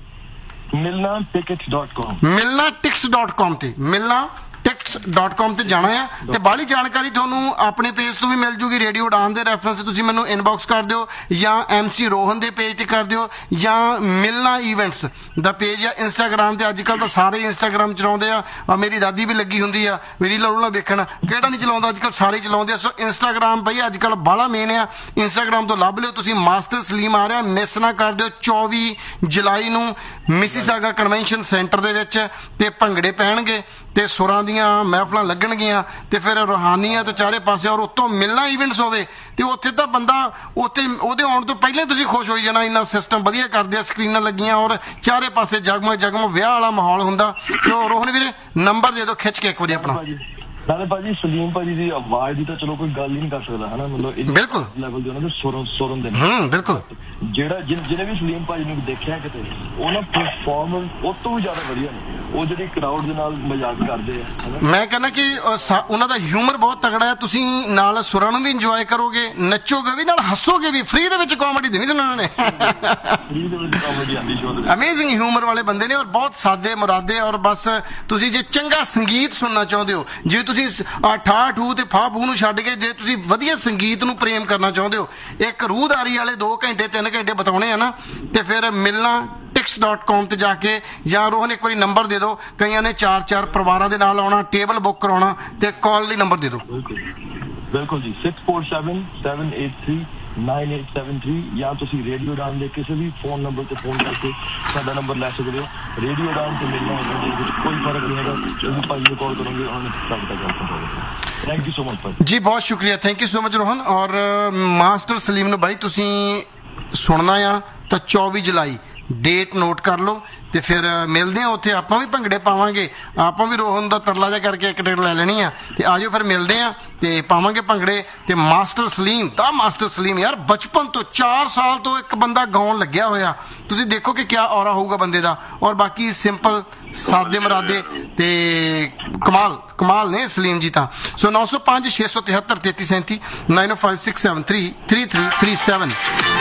ਮਿਲਣਾ ਟਿਕਟਸ ਡਾਟ ਕਾਮ, ਮਿਲਣਾ ਟਿਕਟਸ ਡਾਟ ਕਾਮ ਤੇ, ਮਿਲਣਾ ਟਿਕਟਸ ਡਾਟ ਕਾਮ ਤੇ ਜਾਣਾ ਆ। ਤੇ ਬਾਹਲੀ ਜਾਣਕਾਰੀ ਤੁਹਾਨੂੰ ਆਪਣੇ ਪੇਜ ਤੋਂ ਵੀ ਮਿਲ ਜੂਗੀ, ਰੇਡੀਓ ਉਡਾਨ ਦੇ ਰੈਫਰੈਂਸ ਤੇ ਤੁਸੀਂ ਮੈਨੂੰ ਇਨਬਾਕਸ ਕਰ ਦਿਓ, ਜਾਂ ਐਮਸੀ ਰੋਹਨ ਦੇ ਪੇਜ ਤੇ ਕਰ ਦਿਓ, ਜਾਂ ਮਿਲਣਾ ਈਵੈਂਟਸ ਦਾ ਪੇਜ ਆ ਇੰਸਟਾਗ੍ਰਾਮ ਤੇ। ਅੱਜ ਕੱਲ ਤਾਂ ਸਾਰੇ ਇੰਸਟਾਗ੍ਰਾਮ ਚਲਾਉਂਦੇ ਆ, ਮੇਰੀ ਦਾਦੀ ਵੀ ਲੱਗੀ ਹੁੰਦੀ ਆ ਮੇਰੀ ਲਾਉਣਾ ਵੇਖਣ, ਕਿਹੜਾ ਨਹੀਂ ਚਲਾਉਂਦਾ, ਅੱਜ ਕੱਲ ਸਾਰੇ ਚਲਾਉਂਦੇ ਆ। ਸੋ ਇੰਸਟਾਗ੍ਰਾਮ ਬਈ ਅੱਜ ਕੱਲ ਬਾਹਲਾ ਮੇਨ ਆ, ਇੰਸਟਾਗ੍ਰਾਮ ਤੋਂ ਲੱਭ ਲਿਓ ਤੁਸੀਂ। ਮਾਸਟਰ ਸਲੀਮ ਆ ਰਿਹਾ, ਮਿਸ ਨਾ ਕਰ ਦਿਓ। ਚੌਵੀ ਜੁਲਾਈ ਨੂੰ ਮਿਸੀਸਾਗਾ ਕਨਵੈਨਸ਼ਨ ਸੈਂਟਰ ਦੇ ਵਿੱਚ, ਤੇ ਭੰਗੜੇ ਪੈਣਗੇ ਤੇ ਸੁਰਾਂ ਦੀਆਂ ਮਹਿਫਲਾਂ ਲੱਗਣਗੀਆਂ, ਤੇ ਫਿਰ ਰੂਹਾਨੀਆਂ ਤੇ ਚਾਰੇ ਪਾਸੇ, ਔਰ ਉੱਤੋਂ ਮਿਲਣਾ ਈਵੈਂਟਸ ਹੋਵੇ, ਤੇ ਉੱਥੇ ਤਾਂ ਬੰਦਾ ਉੱਥੇ ਉਹਦੇ ਆਉਣ ਤੋਂ ਪਹਿਲਾਂ ਤੁਸੀਂ ਖੁਸ਼ ਹੋਈ ਜਾਣਾ। ਇੰਨਾ ਸਿਸਟਮ ਵਧੀਆ ਕਰਦੇ ਆ, ਸਕਰੀਨਾਂ ਲੱਗੀਆਂ ਔਰ ਚਾਰੇ ਪਾਸੇ ਜਗਮਗ ਜਗਮਗ ਵਿਆਹ ਵਾਲਾ ਮਾਹੌਲ ਹੁੰਦਾ। ਸੋ ਰੋਹਨ ਵੀਰੇ ਨੰਬਰ ਦੇ ਦਿਓ ਖਿੱਚ ਕੇ ਇੱਕ ਵਾਰੀ ਆਪਣਾ। ਨਾਲੇ ਭਾਜੀ ਸਲੀਮ ਭਾਜੀ ਦੀ ਆਵਾਜ਼ ਦੀ ਤਾਂ ਚਲੋ ਕੋਈ ਗੱਲ ਹੀ ਨਹੀਂ ਕਰ ਸਕਦਾ ਹਨਾ, ਮਤਲਬ ਬਿਲਕੁਲ ਲੈਵਲ ਦੇ ਉਹਨਾਂ ਦੇ ਸੁਰ ਸੁਰ ਹੁੰਦੇ ਨੇ। ਹੂੰ ਬਿਲਕੁਲ। ਜਿਹੜਾ ਜਿਹਨੇ ਵੀ ਸਲੀਮ ਭਾਜੀ ਨੂੰ ਦੇਖਿਆ ਕਿਤੇ, ਉਹ ਨਾ ਪਰਫਾਰਮੈਂਸ ਉਹ ਤੋਂ ਵੀ ਜ਼ਿਆਦਾ ਵਧੀਆ ਨੇ। ਉਹ ਜਿਹੜੀ ਕਰਾਊਡ ਦੇ ਨਾਲ ਮਜ਼ਾਕ ਕਰਦੇ ਆ। ਮੈਂ ਕਹਿੰਦਾ ਕਿ ਉਹਨਾਂ ਦਾ ਹਿਊਮਰ ਬਹੁਤ ਤਗੜਾ ਹੈ। ਤੁਸੀਂ ਨਾਲ ਸੁਰਾਂ ਨੂੰ ਵੀ ਇੰਜੋਏ ਕਰੋਗੇ, ਨੱਚੋਗੇ ਵੀ, ਨਾਲ ਹੱਸੋਗੇ ਵੀ। ਫ੍ਰੀ ਦੇ ਵਿੱਚ ਕਾਮੇਡੀ ਦੇਣੀ ਤੇ ਉਹਨਾਂ ਨੇ, ਫ੍ਰੀ ਦੇ ਵਿੱਚ ਕਾਮੇਡੀ ਆਂਦੀ ਸ਼ੋਅ ਦੇ ਵਿੱਚ। ਅਮੇਜ਼ਿੰਗ ਹਿਊਮਰ ਵਾਲੇ ਬੰਦੇ ਨੇ, ਔਰ ਬਹੁਤ ਸਾਦੇ ਮੁਰਾਦੇ। ਔਰ ਬਸ ਤੁਸੀਂ ਜੇ ਚੰਗਾ ਸੰਗੀਤ ਸੁਣਨਾ ਚਾਹੁੰਦੇ ਹੋ, ਜੇ ਤੁਸੀਂ ਠਾ ਠੂ ਤੇ ਫਾ ਫੂ ਨੂੰ ਛੱਡ ਕੇ ਜੇ ਤੁਸੀਂ ਵਧੀਆ ਸੰਗੀਤ ਨੂੰ ਪ੍ਰੇਮ ਕਰਨਾ ਚਾਹੁੰਦੇ ਹੋ, ਇੱਕ ਰੂਹਦਾਰੀ ਵਾਲੇ ਦੋ ਘੰਟੇ ਤਿੰਨ ਘੰਟੇ ਬਿਤਾਉਣੇ ਆ ਨਾ, ਤੇ ਫਿਰ ਮਿਲਣਾ ਟਿਕਸ ਡਾਟ ਕਾਮ ਤੇ ਜਾ ਕੇ, ਜਾਂ ਰੋਹਨ ਇੱਕ ਵਾਰੀ ਨੰਬਰ ਦੇ ਦਿਓ, ਕਈਆਂ ਨੇ ਚਾਰ ਚਾਰ ਪਰਿਵਾਰਾਂ ਦੇ ਨਾਲ ਆਉਣਾ, ਟੇਬਲ ਬੁੱਕ ਕਰਾਉਣਾ, ਤੇ ਕਾਲ ਲਈ ਨੰਬਰ ਦੇ ਦਿਓ। ਬਿਲਕੁਲ ਜੀ, six four seven seven eight three nine eight seven three, ਜਾਂ ਤੁਸੀਂ ਰੇਡੀਓ ਉਡਾਨ ਦੇ ਕਿਸੇ ਵੀ ਫੋਨ ਨੰਬਰ ਤੇ ਫੋਨ ਕਰਕੇ ਸਾਡਾ ਨੰਬਰ ਲੈ ਸਕਦੇ ਹੋ। ਰੇਡੀਓ ਉਡਾਨ ਤੇ ਮਿਲਣਾ ਹੋਵੇ ਵਿੱਚ ਕੋਈ ਫਰਕ ਨਹੀਂ ਹੈਗਾ, ਤੁਸੀਂ ਭਾਈ ਨੂੰ ਕਾਲ ਕਰੋਗੇ, ਉਹਨਾਂ ਨੇ ਤੁਹਾਡੇ ਤੱਕ ਗੱਲ ਪਹੁੰਚਾਉਣੀ। ਥੈਂਕ ਯੂ ਸੋ ਮਚ ਭਾਈ ਜੀ, ਬਹੁਤ ਸ਼ੁਕਰੀਆ, thank you so much Rohan. ਔਰ ਮਾਸਟਰ ਸਲੀਮ ਨੂੰ ਬਾਈ ਤੁਸੀਂ ਸੁਣਨਾ ਆ ਤਾਂ ਚੌਵੀ ਜੁਲਾਈ ਡੇਟ ਨੋਟ ਕਰ ਲਓ, ਤੇ ਫਿਰ ਮਿਲਦੇ ਆ ਉੱਥੇ। ਆਪਾਂ ਵੀ ਭੰਗੜੇ ਪਾਵਾਂਗੇ, ਆਪਾਂ ਵੀ ਰੋਹਨ ਦਾ ਤਰਲਾ ਜਿਹਾ ਕਰਕੇ ਇੱਕ ਟਿਕਟ ਲੈ ਲੈਣੀ ਆ, ਤੇ ਆਜੋ ਫਿਰ ਮਿਲਦੇ ਆ ਤੇ ਪਾਵਾਂਗੇ ਭੰਗੜੇ। ਤੇ ਮਾਸਟਰ ਸਲੀਮ ਦਾ ਮਾਸਟਰ ਸਲੀਮ ਯਾਰ ਬਚਪਨ ਤੋਂ ਚਾਰ ਸਾਲ ਤੋਂ ਇੱਕ ਬੰਦਾ ਗਾਉਣ ਲੱਗਿਆ ਹੋਇਆ, ਤੁਸੀਂ ਦੇਖੋ ਕਿ ਕਿਆ ਔਰਾ ਹੋਊਗਾ ਬੰਦੇ ਦਾ। ਔਰ ਬਾਕੀ ਸਿੰਪਲ ਸਾਦੇ ਮਰਾਦੇ ਤੇ ਕਮਾਲ ਕਮਾਲ ਨੇ ਸਲੀਮ ਜੀ ਤਾਂ। ਸੋ ਨੌ ਸੌ ਪੰਜ ਛੇ ਸੌ ਤਿਹੱਤਰ ਤੇਤੀ ਸੈਂਤੀ nine five six seven three three three three seven.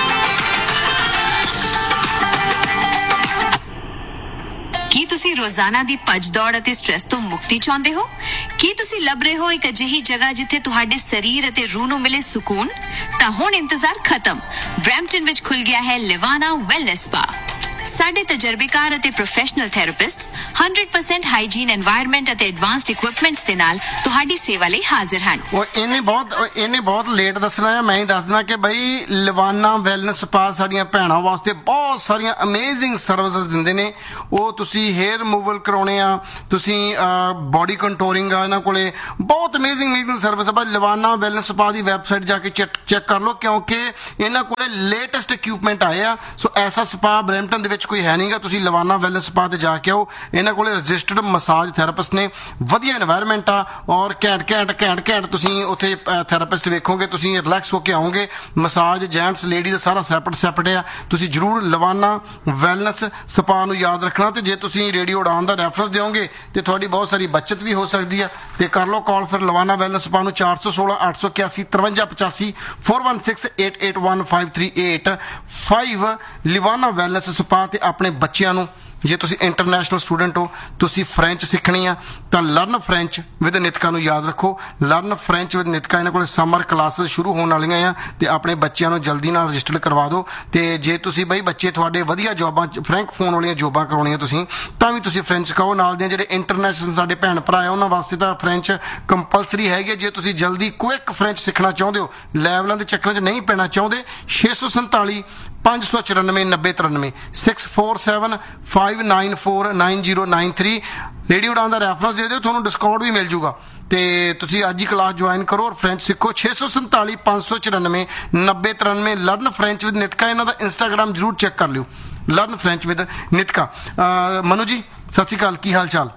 ਕੀ ਤੁਸੀਂ ਰੋਜ਼ਾਨਾ ਦੀ ਭੱਜ ਦੌੜ ਅਤੇ ਸਟ੍ਰੈਸ ਤੋਂ ਮੁਕਤੀ ਚਾਹੁੰਦੇ ਹੋ? ਕੀ ਤੁਸੀਂ ਲੱਭ ਰਹੇ ਹੋ ਇੱਕ ਅਜਿਹੀ ਜਗ੍ਹਾ ਜਿੱਥੇ ਤੁਹਾਡੇ ਸਰੀਰ ਅਤੇ ਰੂਹ ਨੂੰ ਮਿਲੇ ਸਕੂਨ? ਤਾਂ ਹੁਣ ਇੰਤਜ਼ਾਰ ਖਤਮ, ਬਰੈਂਪਟਨ ਵਿੱਚ ਖੁੱਲ ਗਿਆ ਹੈ ਲਿਵਾਨਾ ਵੈਲਨੈਸ ਸਪਾ। ਸਾਡੇ ਤਜਰਬੇਕਾਰ ਅਤੇ ਪ੍ਰੋਫੈਸ਼ਨਲ ਥੈਰੇਪਿਸਟਸ ਸੌ ਪਰਸੈਂਟ ਹਾਈਜੀਨ এনवायरमेंट ਅਤੇ ਐਡਵਾਂਸਡ ਇਕਵਿਪਮੈਂਟਸ ਦੇ ਨਾਲ ਤੁਹਾਡੀ ਸੇਵਾ ਲਈ ਹਾਜ਼ਰ ਹਨ। ਉਹ ਇਹਨੇ ਬਹੁਤ ਇਹਨੇ ਬਹੁਤ ਲੇਟ ਦੱਸਣਾ ਹੈ, ਮੈਂ ਹੀ ਦੱਸਦਾ ਕਿ ਬਈ ਲਿਵਾਨਾ ਵੈਲਨੈਸ ਸਪਾ ਸਾਡੀਆਂ ਭੈਣਾਂ ਵਾਸਤੇ ਬਹੁਤ ਸਾਰੀਆਂ ਅਮੇਜ਼ਿੰਗ ਸਰਵਿਸਿਜ਼ ਦਿੰਦੇ ਨੇ। ਉਹ ਤੁਸੀਂ ਹੇਅਰ ਰਿਮੂਵਲ ਕਰਾਉਣੇ ਆ, ਤੁਸੀਂ ਬੋਡੀ ਕੰਟੋਰਿੰਗ ਆ, ਇਹਨਾਂ ਕੋਲੇ ਬਹੁਤ ਅਮੇਜ਼ਿੰਗ ਅਮੇਜ਼ਿੰਗ ਸਰਵਿਸ ਆ। ਬਸ ਲਿਵਾਨਾ ਵੈਲਨੈਸ ਸਪਾ ਦੀ ਵੈਬਸਾਈਟ ਜਾ ਕੇ ਚੈੱਕ ਚੈੱਕ ਕਰ ਲਓ, ਕਿਉਂਕਿ ਇਹਨਾਂ ਕੋਲੇ ਲੇਟੈਸਟ ਇਕਵਿਪਮੈਂਟ ਆਏ ਆ। ਸੋ ਐਸਾ ਸਪਾ ਬਰੈਂਪਟਨ ਦੇ ਵਿੱਚ ਕੋਈ ਹੈ ਨਹੀਂਗਾ, ਤੁਸੀਂ ਲਿਵਾਨਾ ਵੈਲਨੈਸ ਸਪਾ ਤੇ ਜਾ ਕੇ ਆਓ। ਇਹਨਾਂ ਕੋਲੇ ਰਜਿਸਟਰਡ ਮਸਾਜ ਥੈਰੇਪਿਸਟ ਨੇ, ਵਧੀਆ এনवायरमेंट ਆ, ਔਰ ਘੈਂਟ ਘੈਂਟ ਘੈਂਟ ਘੈਂਟ ਤੁਸੀਂ ਉੱਥੇ ਥੈਰੇਪਿਸਟ ਵੇਖੋਗੇ, ਤੁਸੀਂ ਰਿਲੈਕਸ ਹੋ ਕੇ ਆਓਗੇ। ਮਸਾਜ ਜੈਂਟਸ ਲੇਡੀ ਦਾ ਸਾਰਾ ਸੈਪਰੇਟ ਸੈਪਰੇਟ ਆ। ਤੁਸੀਂ ਜਰੂਰ ਲਿਵਾਨਾ ਵੈਲਨੈਸ ਸਪਾ ਨੂੰ ਯਾਦ ਰੱਖਣਾ, ਤੇ ਜੇ ਤੁਸੀਂ ਰੇਡੀਓ ਉਡਾਨ ਦਾ ਰੈਫਰੈਂਸ ਦਿਓਗੇ ਤੇ ਤੁਹਾਡੀ ਬਹੁਤ ਸਾਰੀ ਬੱਚਤ ਵੀ ਹੋ ਸਕਦੀ ਆ। ਤੇ ਕਰ ਲਓ ਕਾਲ ਫਿਰ ਲਿਵਾਨਾ ਵੈਲਨੈਸ ਸਪਾ ਨੂੰ ਚਾਰ ਸੌ ਸੋਲਾਂ ਅੱਠ ਸੌ ਇਕਿਆਸੀ ਤਰਵੰਜਾ ਪਚਾਸੀ four one six eight eight one five three eight five. ਲਿਵਾਨਾ wellness spa. ਤੇ ਆਪਣੇ ਬੱਚਿਆਂ ਨੂੰ, ਜੇ ਤੁਸੀਂ ਇੰਟਰਨੈਸ਼ਨਲ ਸਟੂਡੈਂਟ ਹੋ, ਤੁਸੀਂ ਫ੍ਰੈਂਚ ਸਿੱਖਣੀ ਆ ਤਾਂ ਲਰਨ ਫ੍ਰੈਂਚ ਵਿਦ ਨਿਤਕਾ ਨੂੰ ਯਾਦ ਰੱਖੋ। ਲਰਨ ਫ੍ਰੈਂਚ ਵਿਦ ਨਿਤਕਾ, ਇਹਨਾਂ ਕੋਲ ਸਮਰ ਕਲਾਸਿਸ ਸ਼ੁਰੂ ਹੋਣ ਵਾਲੀਆਂ ਆ, ਤੇ ਆਪਣੇ ਬੱਚਿਆਂ ਨੂੰ ਜਲਦੀ ਨਾਲ ਰਜਿਸਟਰ ਕਰਵਾ ਦਿਓ। ਤੇ ਜੇ ਤੁਸੀਂ ਬਈ ਬੱਚੇ ਤੁਹਾਡੇ ਵਧੀਆ ਜੋਬਾਂ ਫ੍ਰੈਂਕ ਫੋਨ ਵਾਲੀਆਂ ਜੋਬਾਂ ਕਰਾਉਣੀਆਂ ਤੁਸੀਂ, ਤਾਂ ਵੀ ਤੁਸੀਂ ਫ੍ਰੈਂਚ ਸਿਖਾਓ। ਨਾਲ ਦੀਆਂ ਜਿਹੜੇ ਇੰਟਰਨੈਸ਼ਨਲ ਸਾਡੇ ਭੈਣ ਭਰਾ ਆ, ਉਹਨਾਂ ਵਾਸਤੇ ਤਾਂ ਫ੍ਰੈਂਚ ਕੰਪਲਸਰੀ ਹੈਗੀ। ਜੇ ਤੁਸੀਂ ਜਲਦੀ ਕੁਇਕ ਫ੍ਰੈਂਚ ਸਿੱਖਣਾ ਚਾਹੁੰਦੇ ਹੋ, ਲੈਵਲਾਂ ਦੇ ਚੱਕਰਾਂ 'ਚ ਨਹੀਂ ਪੈਣਾ ਚਾਹੁੰਦੇ, ਛੇ ਸੌ ਸੰਤਾਲੀ ਪੰਜ ਸੌ ਚੁਰਾਨਵੇਂ ਨੱਬੇ ਤਰਾਨਵੇਂ six four seven five nine four nine zero nine three. Radio ਉਡਾਨ ਦਾ ਰੈਫਰੈਂਸ ਦੇ ਦਿਓ, ਤੁਹਾਨੂੰ ਡਿਸਕਾਊਂਟ ਵੀ ਮਿਲ ਜੂਗਾ। ਤੇ ਤੁਸੀਂ ਅੱਜ ਹੀ ਕਲਾਸ ਜੁਆਇਨ ਕਰੋ ਔਰ ਫ੍ਰੈਂਚ ਸਿੱਖੋ। ਛੇ ਸੌ ਸੰਤਾਲੀ ਪੰਜ ਸੌ ਚੁਰਾਨਵੇਂ ਨੱਬੇ ਤਰਾਨਵੇਂ। ਲਰਨ ਫ੍ਰੈਂਚ ਵਿਦ ਨਿਤਕਾ, ਇਹਨਾਂ ਦਾ ਇੰਸਟਾਗ੍ਰਾਮ ਜ਼ਰੂਰ ਚੈੱਕ ਕਰ ਲਿਓ, ਲਰਨ ਫ੍ਰੈਂਚ ਵਿਦ ਨਿਤਕਾ। ਮਨੂ ਜੀ ਸਤਿ ਸ਼੍ਰੀ ਅਕਾਲ, ਕੀ ਹਾਲ ਚਾਲ?